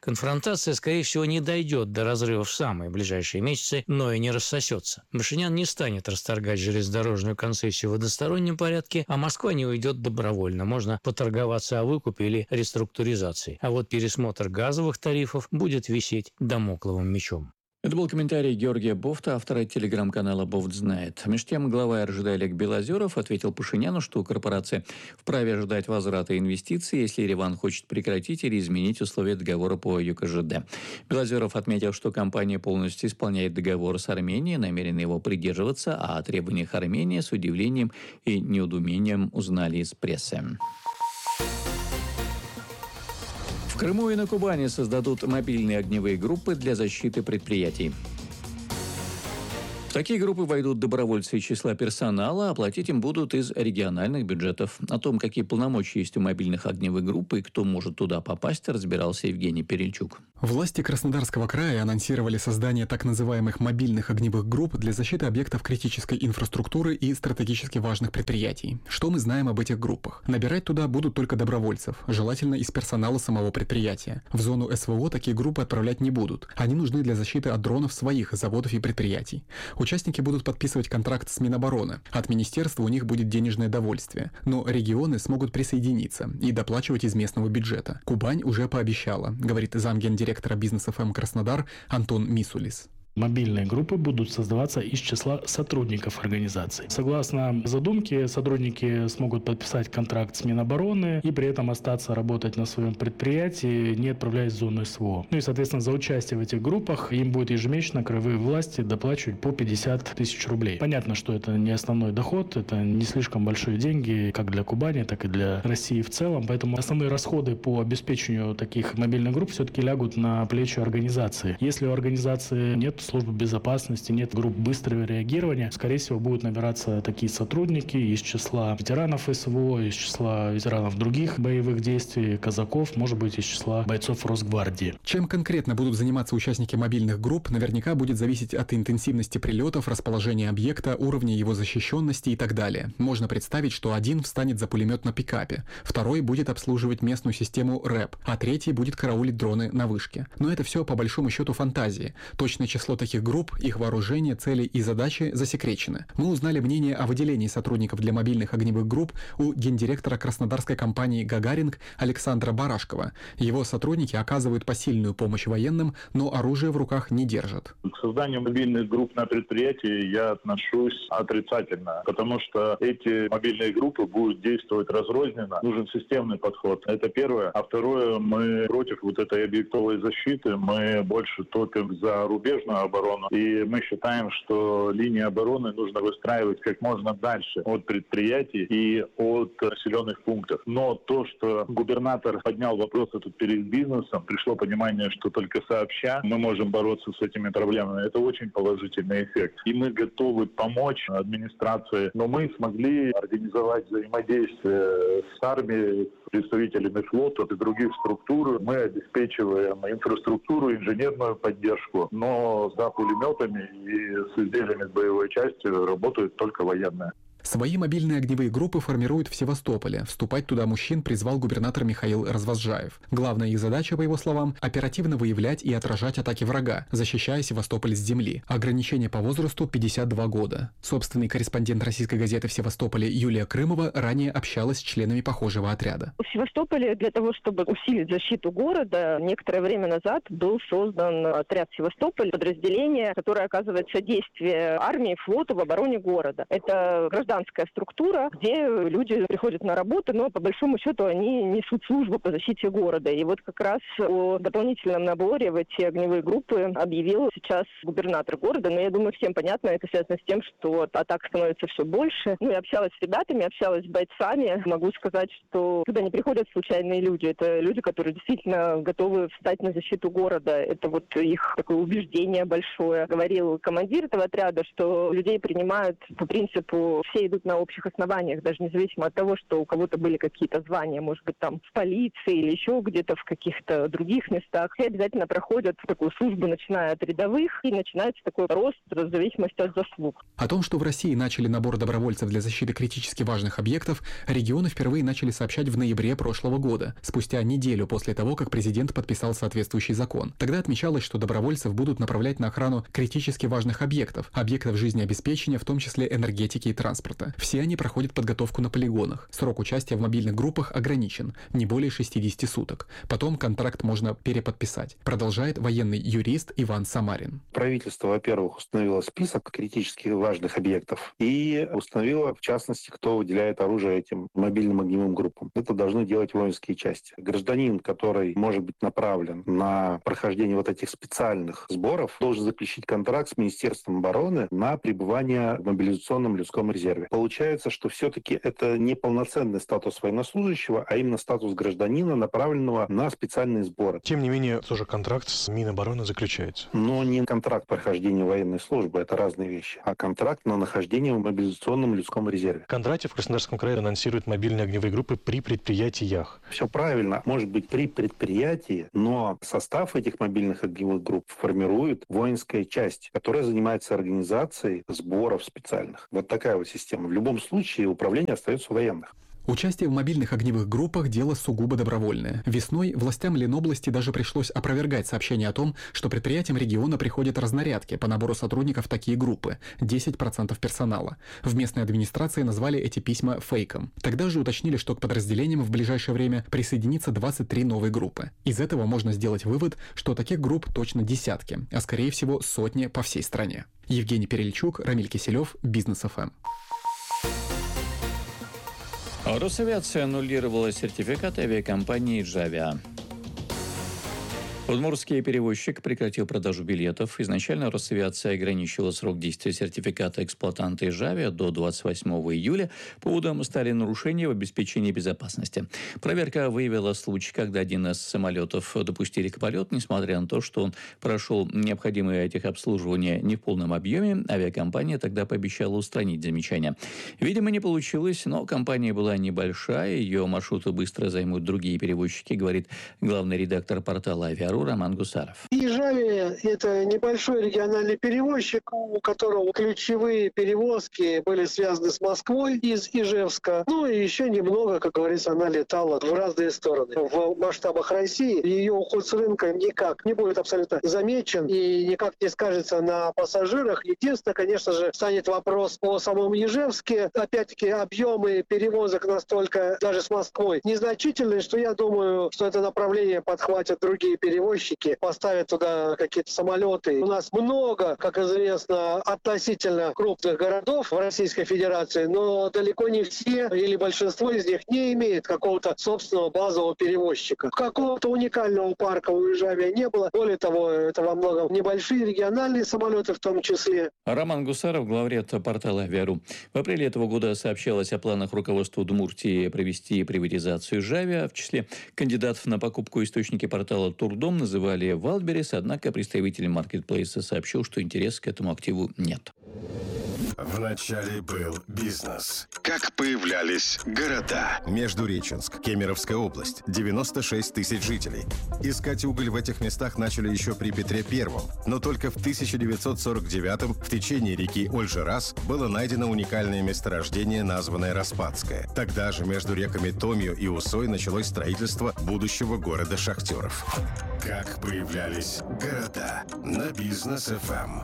[SPEAKER 3] Конфронтация, скорее всего, не дойдет до разрыва в самые ближайшие месяцы, но и не рассосется. Пашинян не станет расторгать железнодорожную концессию в одностороннем порядке, а Москва не уйдет добровольно. Можно поторговаться о выкупе или реструктуризации. А вот пересмотр газовых тарифов будет висеть дамокловым мечом.
[SPEAKER 6] Это был комментарий Георгия Бофта, автора телеграм-канала «Бофт знает». Меж тем, глава эр жэ дэ Олег Белозеров ответил Пашиняну, что корпорация вправе ожидать возврата инвестиций, если Ереван хочет прекратить или изменить условия договора по ю ка жэ дэ. Белозеров отметил, что компания полностью исполняет договор с Арменией, намерена его придерживаться, а о требованиях Армении с удивлением и неудумением узнали из прессы. В Крыму и на Кубани создадут мобильные огневые группы для защиты предприятий. В такие группы войдут добровольцы из числа персонала, а платить им будут из региональных бюджетов. О том, какие полномочия есть у мобильных огневых групп и кто может туда попасть, разбирался Евгений Перельчук.
[SPEAKER 4] Власти Краснодарского края анонсировали создание так называемых мобильных огневых групп для защиты объектов критической инфраструктуры и стратегически важных предприятий. Что мы знаем об этих группах? Набирать туда будут только добровольцев, желательно из персонала самого предприятия. В зону эс вэ о такие группы отправлять не будут. Они нужны для защиты от дронов своих заводов и предприятий. Участники будут подписывать контракт с Минобороны. От министерства у них будет денежное довольствие. Но регионы смогут присоединиться и доплачивать из местного бюджета. Кубань уже пообещала, говорит замгендиректора бизнес эф эм Краснодар Антон Мисулис.
[SPEAKER 5] Мобильные группы будут создаваться из числа сотрудников организации. Согласно задумке, сотрудники смогут подписать контракт с Минобороны и при этом остаться работать на своем предприятии, не отправляясь в зону эс вэ о. Ну и, соответственно, за участие в этих группах им будет ежемесячно краевые власти доплачивать по пятьдесят тысяч рублей. Понятно, что это не основной доход, это не слишком большие деньги как для Кубани, так и для России в целом. Поэтому основные расходы по обеспечению таких мобильных групп все-таки лягут на плечи организации. Если у организации нет службы безопасности, нет групп быстрого реагирования, скорее всего, будут набираться такие сотрудники из числа ветеранов эс вэ о, из числа ветеранов других боевых действий, казаков, может быть, из числа бойцов Росгвардии.
[SPEAKER 4] Чем конкретно будут заниматься участники мобильных групп, наверняка будет зависеть от интенсивности прилетов, расположения объекта, уровня его защищенности и так далее. Можно представить, что один встанет за пулемет на пикапе, второй будет обслуживать местную систему рэп, а третий будет караулить дроны на вышке. Но это все по большому счету фантазии. Точное число таких групп, их вооружение, цели и задачи засекречены. Мы узнали мнение о выделении сотрудников для мобильных огневых групп у гендиректора краснодарской компании «Гагаринг» Александра Барашкова. Его сотрудники оказывают посильную помощь военным, но оружие в руках не держат.
[SPEAKER 23] К созданию мобильных групп на предприятии я отношусь отрицательно, потому что эти мобильные группы будут действовать разрозненно. Нужен системный подход. Это первое. А второе, мы против вот этой объектовой защиты. Мы больше топим за рубежную оборону. И мы считаем, что линии обороны нужно выстраивать как можно дальше от предприятий и от населенных пунктов. Но то, что губернатор поднял вопрос этот перед бизнесом, пришло понимание, что только сообща мы можем бороться с этими проблемами. Это очень положительный эффект. И мы готовы помочь администрации. Но мы смогли организовать взаимодействие с армией, представителями флота и других структур. Мы обеспечиваем инфраструктуру, инженерную поддержку, но за пулеметами и с изделиями с боевой частью работают только военные.
[SPEAKER 4] Свои мобильные огневые группы формируют в Севастополе. Вступать туда мужчин призвал губернатор Михаил Развозжаев. Главная их задача, по его словам, оперативно выявлять и отражать атаки врага, защищая Севастополь с земли. Ограничение по возрасту пятьдесят два года. Собственный корреспондент российской газеты в Севастополе Юлия Крымова ранее общалась с членами похожего отряда.
[SPEAKER 24] В Севастополе для того, чтобы усилить защиту города, некоторое время назад был создан отряд Севастополь, подразделение, которое оказывает содействие армии, флоту в обороне города. Это гражданская структура, где люди приходят на работу, но по большому счету они несут службу по защите города. И вот как раз о дополнительном наборе в эти огневые группы объявил сейчас губернатор города. Но я думаю, всем понятно, это связано с тем, что атак становится все больше. Ну, я общалась с ребятами, общалась с бойцами. Могу сказать, что туда не приходят случайные люди. Это люди, которые действительно готовы встать на защиту города. Это вот их такое убеждение большое. Говорил командир этого отряда, что людей принимают по принципу все идут на общих основаниях, даже независимо от того, что у кого-то были какие-то звания, может быть, там в полиции или еще где-то в каких-то других местах. Все обязательно проходят такую службу, начиная от рядовых, и начинается такой рост в зависимости от заслуг.
[SPEAKER 4] О том, что в России начали набор добровольцев для защиты критически важных объектов, регионы впервые начали сообщать в ноябре прошлого года, спустя неделю после того, как президент подписал соответствующий закон. Тогда отмечалось, что добровольцев будут направлять на охрану критически важных объектов, объектов жизнеобеспечения, в том числе энергетики и транспорта. Все они проходят подготовку на полигонах. Срок участия в мобильных группах ограничен, не более шестидесяти суток. Потом контракт можно переподписать, продолжает военный юрист Иван Самарин.
[SPEAKER 2] Правительство, во-первых, установило список критически важных объектов и установило, в частности, кто выделяет оружие этим мобильным огневым группам. Это должны делать воинские части. Гражданин, который может быть направлен на прохождение вот этих специальных сборов, должен заключить контракт с Министерством обороны на пребывание в мобилизационном людском резерве. Получается, что все-таки это не полноценный статус военнослужащего, а именно статус гражданина, направленного на специальные сборы.
[SPEAKER 7] Тем не менее, тоже контракт с Минобороны заключается.
[SPEAKER 2] Но не контракт прохождения военной службы, это разные вещи, а контракт на нахождение в мобилизационном людском резерве.
[SPEAKER 7] Кондратьев в Краснодарском крае анонсирует мобильные огневые группы при предприятиях.
[SPEAKER 2] Все правильно. Может быть, при предприятии, но состав этих мобильных огневых групп формирует воинская часть, которая занимается организацией сборов специальных. Вот такая вот система. В любом случае управление остается у военных.
[SPEAKER 4] Участие в мобильных огневых группах – дело сугубо добровольное. Весной властям Ленобласти даже пришлось опровергать сообщение о том, что предприятиям региона приходят разнарядки по набору сотрудников в такие группы – десять процентов персонала. В местной администрации назвали эти письма фейком. Тогда же уточнили, что к подразделениям в ближайшее время присоединится двадцать три новые группы. Из этого можно сделать вывод, что таких групп точно десятки, а скорее всего сотни по всей стране. Евгений Перельчук, Рамиль Киселев, Бизнес эф эм.
[SPEAKER 6] Росавиация аннулировала сертификат авиакомпании «Джавиа». Удмуртский перевозчик прекратил продажу билетов. Изначально Росавиация ограничила срок действия сертификата эксплуатанта «Джавиа» до двадцать восьмого июля. Поводом стали нарушения в обеспечении безопасности. Проверка выявила случай, когда один из самолетов допустили к полету, несмотря на то, что он прошел необходимое техобслуживание не в полном объеме. Авиакомпания тогда пообещала устранить замечания. Видимо, не получилось, но компания была небольшая, ее маршруты быстро займут другие перевозчики, говорит главный редактор портала «Авиару» Роман Гусаров.
[SPEAKER 8] «Ижавия» — это небольшой региональный перевозчик, у которого ключевые перевозки были связаны с Москвой из Ижевска. Ну и еще немного, как говорится, она летала в разные стороны. В масштабах России ее уход с рынка никак не будет абсолютно замечен и никак не скажется на пассажирах. Единственное, конечно же, станет вопрос о самом Ижевске. Опять-таки, объемы перевозок настолько даже с Москвой незначительные, что я думаю, что это направление подхватят другие перевозки. Поставят туда какие-то самолеты. У нас много, как известно, относительно крупных городов в Российской Федерации, но далеко не все или большинство из них не имеет какого-то собственного базового перевозчика. Какого-то уникального парка у Ижавия не было. Более того, это во многом небольшие региональные самолеты в том числе.
[SPEAKER 6] Роман Гусаров, главред портала «Авиару». В апреле этого года сообщалось о планах руководства Удмуртии провести приватизацию «Джавиа». В числе кандидатов на покупку источники портала «Турдом» называли Wildberries, однако представитель маркетплейса сообщил, что интереса к этому активу нет.
[SPEAKER 11] Вначале был бизнес. Как появлялись города? Междуреченск, Кемеровская область, девяносто шесть тысяч жителей. Искать уголь в этих местах начали еще при Петре Первом. Но только в тысяча девятьсот сорок девятом в течении реки Ольжерас было найдено уникальное месторождение, названное Распадское. Тогда же между реками Томью и Усой началось строительство будущего города шахтеров. Как появлялись города? На Бизнес эф эм.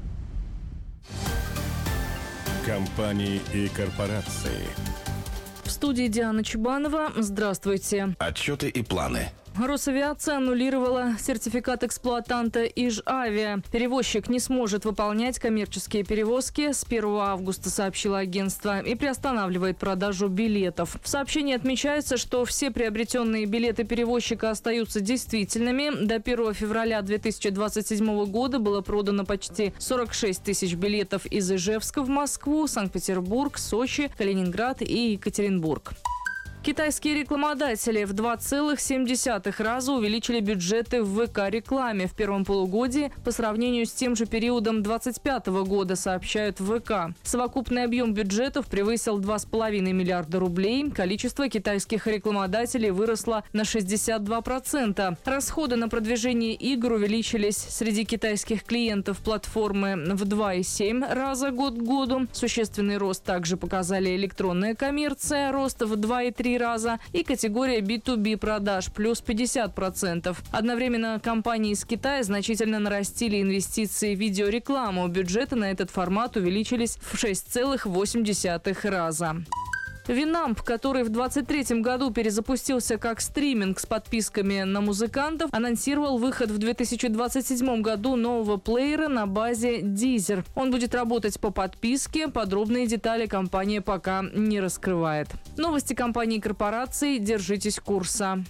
[SPEAKER 11] Компании и корпорации.
[SPEAKER 17] В студии Диана Чубанова. Здравствуйте.
[SPEAKER 11] Отчеты и планы.
[SPEAKER 17] Росавиация аннулировала сертификат эксплуатанта «Ижавиа». Перевозчик не сможет выполнять коммерческие перевозки с первого августа, сообщило агентство, и приостанавливает продажу билетов. В сообщении отмечается, что все приобретенные билеты перевозчика остаются действительными. До первого февраля две тысячи двадцать седьмого года было продано почти сорок шесть тысяч билетов из Ижевска в Москву, Санкт-Петербург, Сочи, Калининград и Екатеринбург.
[SPEAKER 9] Китайские рекламодатели в два целых семь десятых раза увеличили бюджеты в ВК-рекламе в первом полугодии по сравнению с тем же периодом двадцать пятого года, сообщают в ВК. Совокупный объем бюджетов превысил два с половиной миллиарда рублей. Количество китайских рекламодателей выросло на шестьдесят два процента. Расходы на продвижение игр увеличились среди китайских клиентов платформы в два и семь раза год к году. Существенный рост также показали электронная коммерция, рост в два и три раза, и категория би ту би продаж плюс пятьдесят процентов. Одновременно компании из Китая значительно нарастили инвестиции в видеорекламу. Бюджеты на этот формат увеличились в шесть целых восемь десятых раза. Винамп, который в двадцать третьем году перезапустился как стриминг с подписками на музыкантов, анонсировал выход в две тысячи двадцать седьмом году нового плеера на базе Deezer. Он будет работать по подписке. Подробные детали компания пока не раскрывает. Новости компании и корпораций. Держитесь курса.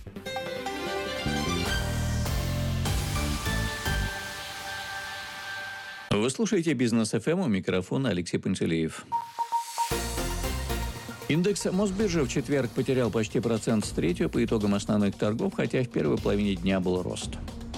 [SPEAKER 6] Вы слушаете «Бизнес эф эм», у микрофона Алексей Пантелеев. Индекс Мосбиржи в четверг потерял почти процент с третьего по итогам основных торгов, хотя в первой половине дня был рост.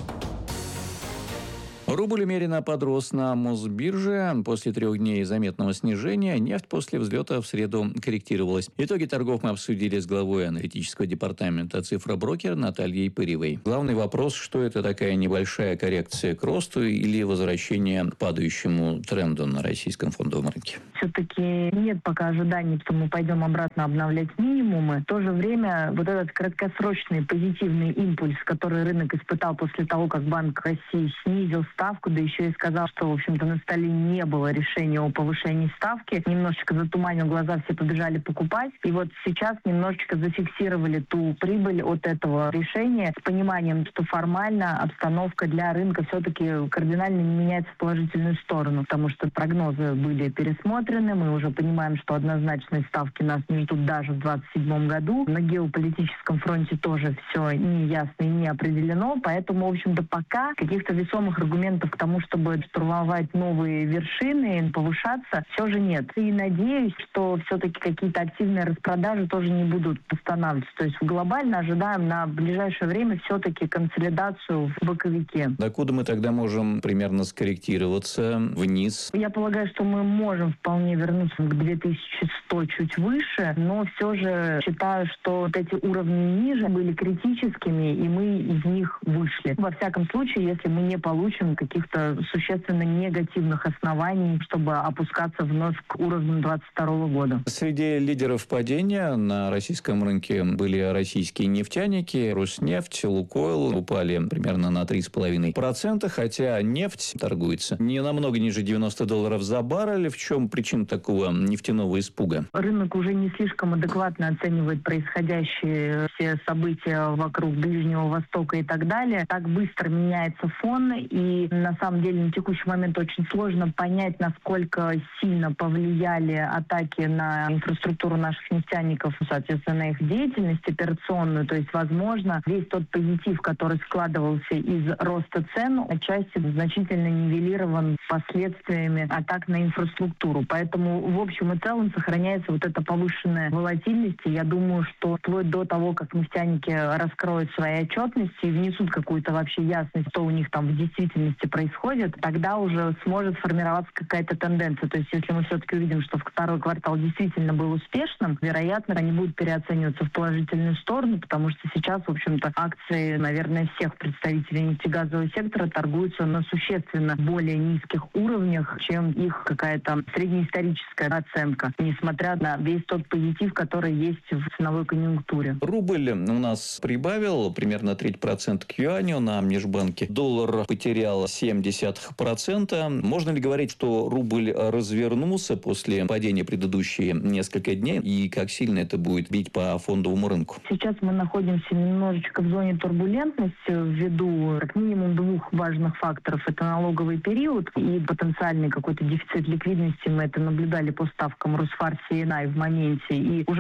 [SPEAKER 6] Рубль умеренно подрос на Мосбирже. После трех дней заметного снижения нефть после взлета в среду корректировалась. Итоги торгов мы обсудили с главой аналитического департамента «Цифроброкер» Натальей Пыревой. Главный вопрос, что это такая небольшая коррекция к росту или возвращение к падающему тренду на российском фондовом рынке?
[SPEAKER 10] Все-таки нет пока ожиданий, что мы пойдем обратно обновлять минимумы. В то же время вот этот краткосрочный позитивный импульс, который рынок испытал после того, как Банк России снизил ставку, да еще и сказал, что, в общем-то, на столе не было решения о повышении ставки. Немножечко затуманил глаза, все побежали покупать. И вот сейчас немножечко зафиксировали ту прибыль от этого решения с пониманием, что формально обстановка для рынка все-таки кардинально не меняется в положительную сторону, потому что прогнозы были пересмотрены. Мы уже понимаем, что однозначные ставки нас не ждут даже в двадцать седьмом году. На геополитическом фронте тоже все не ясно и не определено. Поэтому, в общем-то, пока каких-то весомых аргументов к тому, чтобы штурмовать новые вершины, повышаться, все же нет. И надеюсь, что все-таки какие-то активные распродажи тоже не будут останавливаться. То есть глобально ожидаем на ближайшее время все-таки консолидацию в боковике.
[SPEAKER 6] Докуда мы тогда можем примерно скорректироваться вниз?
[SPEAKER 10] Я полагаю, что мы можем вполне вернуться к две тысячи сто чуть выше, но все же считаю, что вот эти уровни ниже были критическими, и мы из них вышли. Во всяком случае, если мы не получим каких-то существенно негативных оснований, чтобы опускаться вновь к уровню двадцать второго года.
[SPEAKER 6] Среди лидеров падения на российском рынке были российские нефтяники. Роснефть, Лукойл упали примерно на три с половиной процента, хотя нефть торгуется не намного ниже девяноста долларов за баррель. В чем причина такого нефтяного испуга?
[SPEAKER 10] Рынок уже не слишком адекватно оценивает происходящие все события вокруг Ближнего Востока и так далее. Так быстро меняется фон, и на самом деле на текущий момент очень сложно понять, насколько сильно повлияли атаки на инфраструктуру наших нефтяников, соответственно, на их деятельность операционную. То есть, возможно, весь тот позитив, который складывался из роста цен, отчасти значительно нивелирован последствиями атак на инфраструктуру. Поэтому, в общем и целом, сохраняется вот эта повышенная волатильность. И я думаю, что вплоть до того, как нефтяники раскроют свои отчетности и внесут какую-то вообще ясность, что у них там в действительности происходит, тогда уже сможет формироваться какая-то тенденция. То есть, если мы все-таки увидим, что второй квартал действительно был успешным, вероятно, они будут переоцениваться в положительную сторону, потому что сейчас, в общем-то, акции, наверное, всех представителей нефтегазового сектора торгуются на существенно более низких уровнях, чем их какая-то среднеисторическая оценка, несмотря на весь тот позитив, который есть в ценовой конъюнктуре.
[SPEAKER 6] Рубль у нас прибавил примерно треть процента к юаню на межбанке. Доллар потерял семь десятых процента. Можно ли говорить, что рубль развернулся после падения предыдущие несколько дней? И как сильно это будет бить по фондовому рынку?
[SPEAKER 10] Сейчас мы находимся немножечко в зоне турбулентности ввиду как минимум двух важных факторов. Это налоговый период и потенциальный какой-то дефицит ликвидности. Мы это наблюдали по ставкам Росфарси и Н А И в моменте. И уже ранее тоже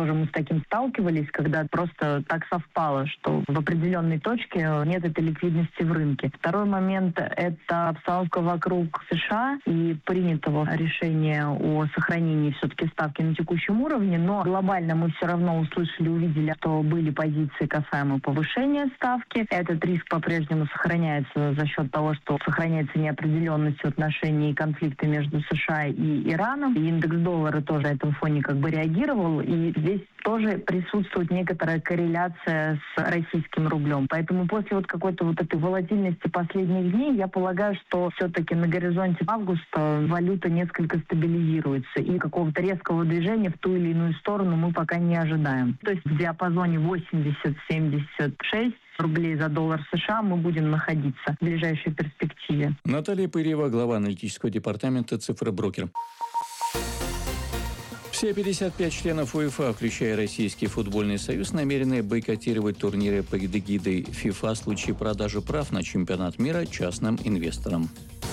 [SPEAKER 10] тоже мы с таким сталкивались, когда просто так совпало, что в определенной точке нет этой ликвидности в рынке. Второй момент – это обстановка вокруг США и принятого решения о сохранении все-таки ставки на текущем уровне, но глобально мы все равно услышали, увидели, что были позиции касаемо повышения ставки. Этот риск по-прежнему сохраняется за счет того, что сохраняется неопределенность в отношении конфликта между США и Ираном. И индекс доллара тоже на этом фоне как бы реагировал. И здесь тоже присутствует некоторая корреляция с российским рублем. Поэтому после вот какой-то вот этой волатильности последних дней, я полагаю, что все-таки на горизонте августа валюта несколько стабилизируется. И какого-то резкого движения в ту или иную сторону мы пока не ожидаем. То есть в диапазоне восемьдесят - семьдесят шесть рублей за доллар США мы будем находиться в ближайшей перспективе.
[SPEAKER 6] Наталья Пырьева, глава аналитического департамента «Цифроброкер». Все пятьдесят пять членов УЕФА, включая Российский футбольный союз, намерены бойкотировать турниры под эгидой ФИФА в случае продажи прав на чемпионат мира частным инвесторам.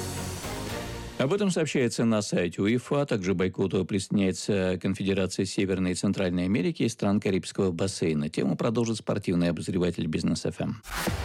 [SPEAKER 6] Об этом сообщается на сайте УЕФА. Также бойкоту присоединяется Конфедерация Северной и Центральной Америки и стран Карибского бассейна. Тему продолжит спортивный обозреватель Бизнес эф эм.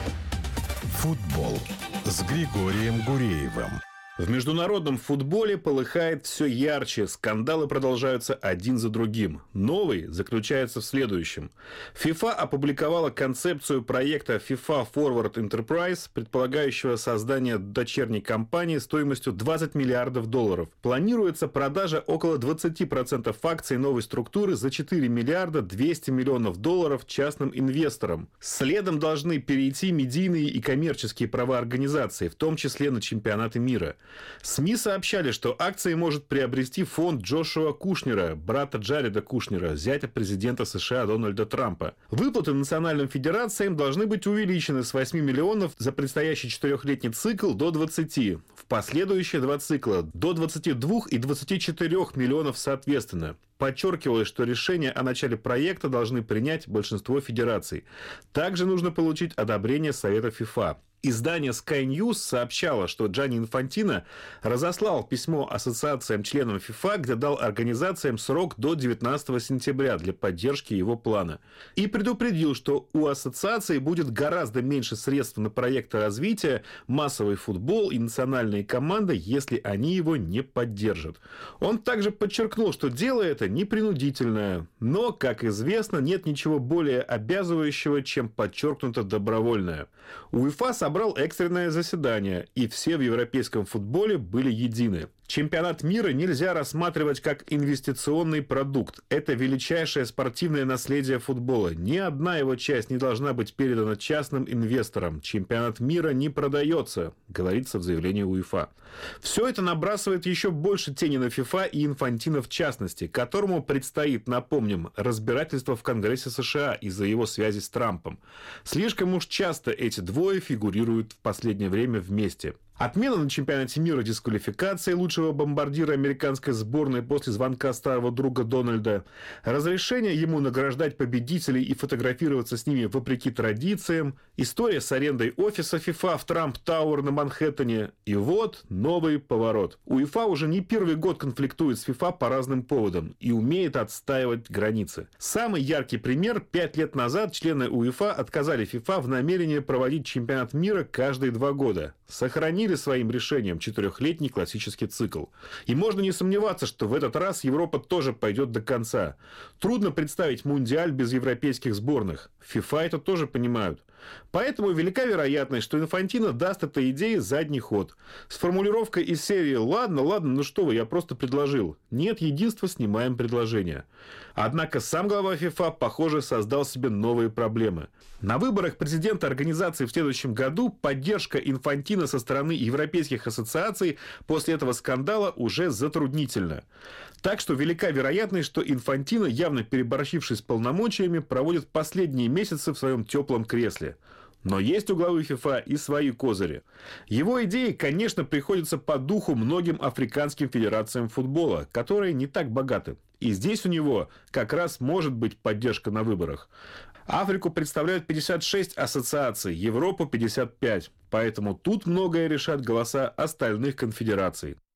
[SPEAKER 13] Футбол с Григорием Гуреевым.
[SPEAKER 14] В международном футболе полыхает все ярче, скандалы продолжаются один за другим. Новый заключается в следующем. ФИФА опубликовала концепцию проекта FIFA Forward Enterprise, предполагающего создание дочерней компании стоимостью двадцать миллиардов долларов. Планируется продажа около двадцать процентов акций новой структуры за четыре миллиарда двести миллионов долларов частным инвесторам. Следом должны перейти медийные и коммерческие права организации, в том числе на чемпионаты мира. СМИ сообщали, что акции может приобрести фонд Джошуа Кушнера, брата Джареда Кушнера, зятя президента США Дональда Трампа. Выплаты национальным федерациям должны быть увеличены с восьми миллионов за предстоящий четырехлетний цикл до двадцати. В последующие два цикла до двадцати двух и двадцати четырёх миллионов соответственно. Подчеркивалось, что решения о начале проекта должны принять большинство федераций. Также нужно получить одобрение Совета ФИФА. Издание Sky News сообщало, что Джанни Инфантино разослал письмо ассоциациям-членам ФИФА, где дал организациям срок до девятнадцатого сентября для поддержки его плана. И предупредил, что у ассоциации будет гораздо меньше средств на проекты развития, массовый футбол и национальные команды, если они его не поддержат. Он также подчеркнул, что дело это непринудительное, но, как известно, нет ничего более обязывающего, чем подчеркнуто добровольное. УЕФА собрал экстренное заседание, и все в европейском футболе были едины. Чемпионат мира нельзя рассматривать как инвестиционный продукт. Это величайшее спортивное наследие футбола. Ни одна его часть не должна быть передана частным инвесторам. Чемпионат мира не продается, говорится в заявлении УЕФА. Все это набрасывает еще больше тени на ФИФА и Инфантино в частности, которому предстоит, напомним, разбирательство в Конгрессе США из-за его связи с Трампом. Слишком уж часто эти двое фигурируют в последнее время вместе. Отмена на чемпионате мира дисквалификации лучшего бомбардира американской сборной после звонка старого друга Дональда, разрешение ему награждать победителей и фотографироваться с ними вопреки традициям, история с арендой офиса ФИФА в Трамп Тауэр на Манхэттене, и вот новый поворот. УЕФА уже не первый год конфликтует с ФИФА по разным поводам и умеет отстаивать границы. Самый яркий пример: пять лет назад члены УЕФА отказали ФИФА в намерении проводить чемпионат мира каждые два года. Сохранили своим решением четырехлетний классический цикл. И можно не сомневаться, что в этот раз Европа тоже пойдет до конца. Трудно представить мундиаль без европейских сборных. ФИФА это тоже понимают. Поэтому велика вероятность, что Инфантино даст этой идее задний ход. С формулировкой из серии «Ладно, ладно, ну что вы, я просто предложил». Нет единства, снимаем предложение. Однако сам глава ФИФА, похоже, создал себе новые проблемы. На выборах президента организации в следующем году поддержка Инфантино со стороны европейских ассоциаций после этого скандала уже затруднительна. Так что велика вероятность, что Инфантино, явно переборщивший с полномочиями, проводит последние месяцы в своем теплом кресле. Но есть у главы ФИФА и свои козыри. Его идеи, конечно, приходятся по духу многим африканским федерациям футбола, которые не так богаты. И здесь у него как раз может быть поддержка на выборах. Африку представляют пятьдесят шесть ассоциаций, Европу пятьдесят пять. Поэтому тут многое решат голоса остальных конфедераций.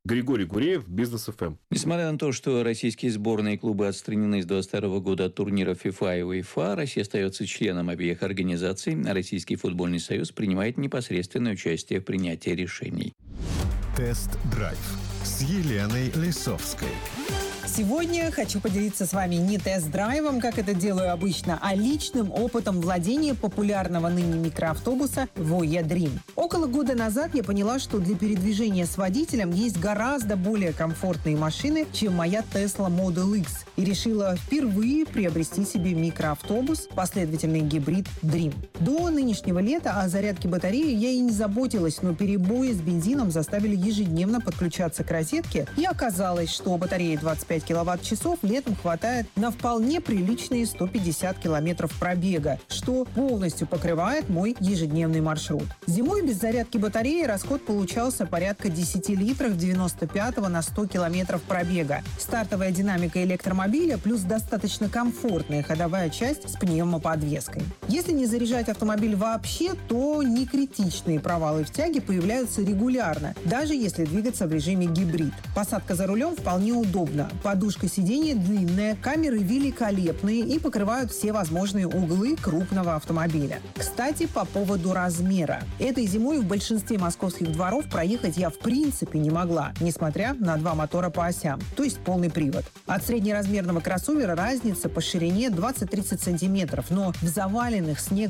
[SPEAKER 14] Григорий Гуреев, Бизнес эф эм.
[SPEAKER 6] Несмотря на то, что российские сборные клубы отстранены с двадцать второго года от турниров FIFA и УЕФА, Россия остается членом обеих организаций, а Российский футбольный союз принимает непосредственное участие в принятии решений.
[SPEAKER 13] Тест-драйв с Еленой Лисовской.
[SPEAKER 15] Сегодня хочу поделиться с вами не тест-драйвом, как это делаю обычно, а личным опытом владения популярного ныне микроавтобуса Voya Dream. Около года назад я поняла, что для передвижения с водителем есть гораздо более комфортные машины, чем моя Tesla Model X, и решила впервые приобрести себе микроавтобус, последовательный гибрид Dream. До нынешнего лета о зарядке батареи я и не заботилась, но перебои с бензином заставили ежедневно подключаться к розетке, и оказалось, что батареи двадцать пять киловатт-часов летом хватает на вполне приличные сто пятьдесят километров пробега, что полностью покрывает мой ежедневный маршрут. Зимой без зарядки батареи расход получался порядка десять литров девяносто пятого на сто километров пробега. Стартовая динамика электромобиля плюс достаточно комфортная ходовая часть с пневмоподвеской. Если не заряжать автомобиль вообще, то некритичные провалы в тяге появляются регулярно, даже если двигаться в режиме гибрид. Посадка за рулем вполне удобна. Подушка сиденья длинная, камеры великолепные и покрывают все возможные углы крупного автомобиля. Кстати, по поводу размера. Этой зимой в большинстве московских дворов проехать я в принципе не могла, несмотря на два мотора по осям, то есть полный привод. От среднеразмерного кроссовера разница по ширине двадцать-тридцать сантиметров, но в заваленных снегом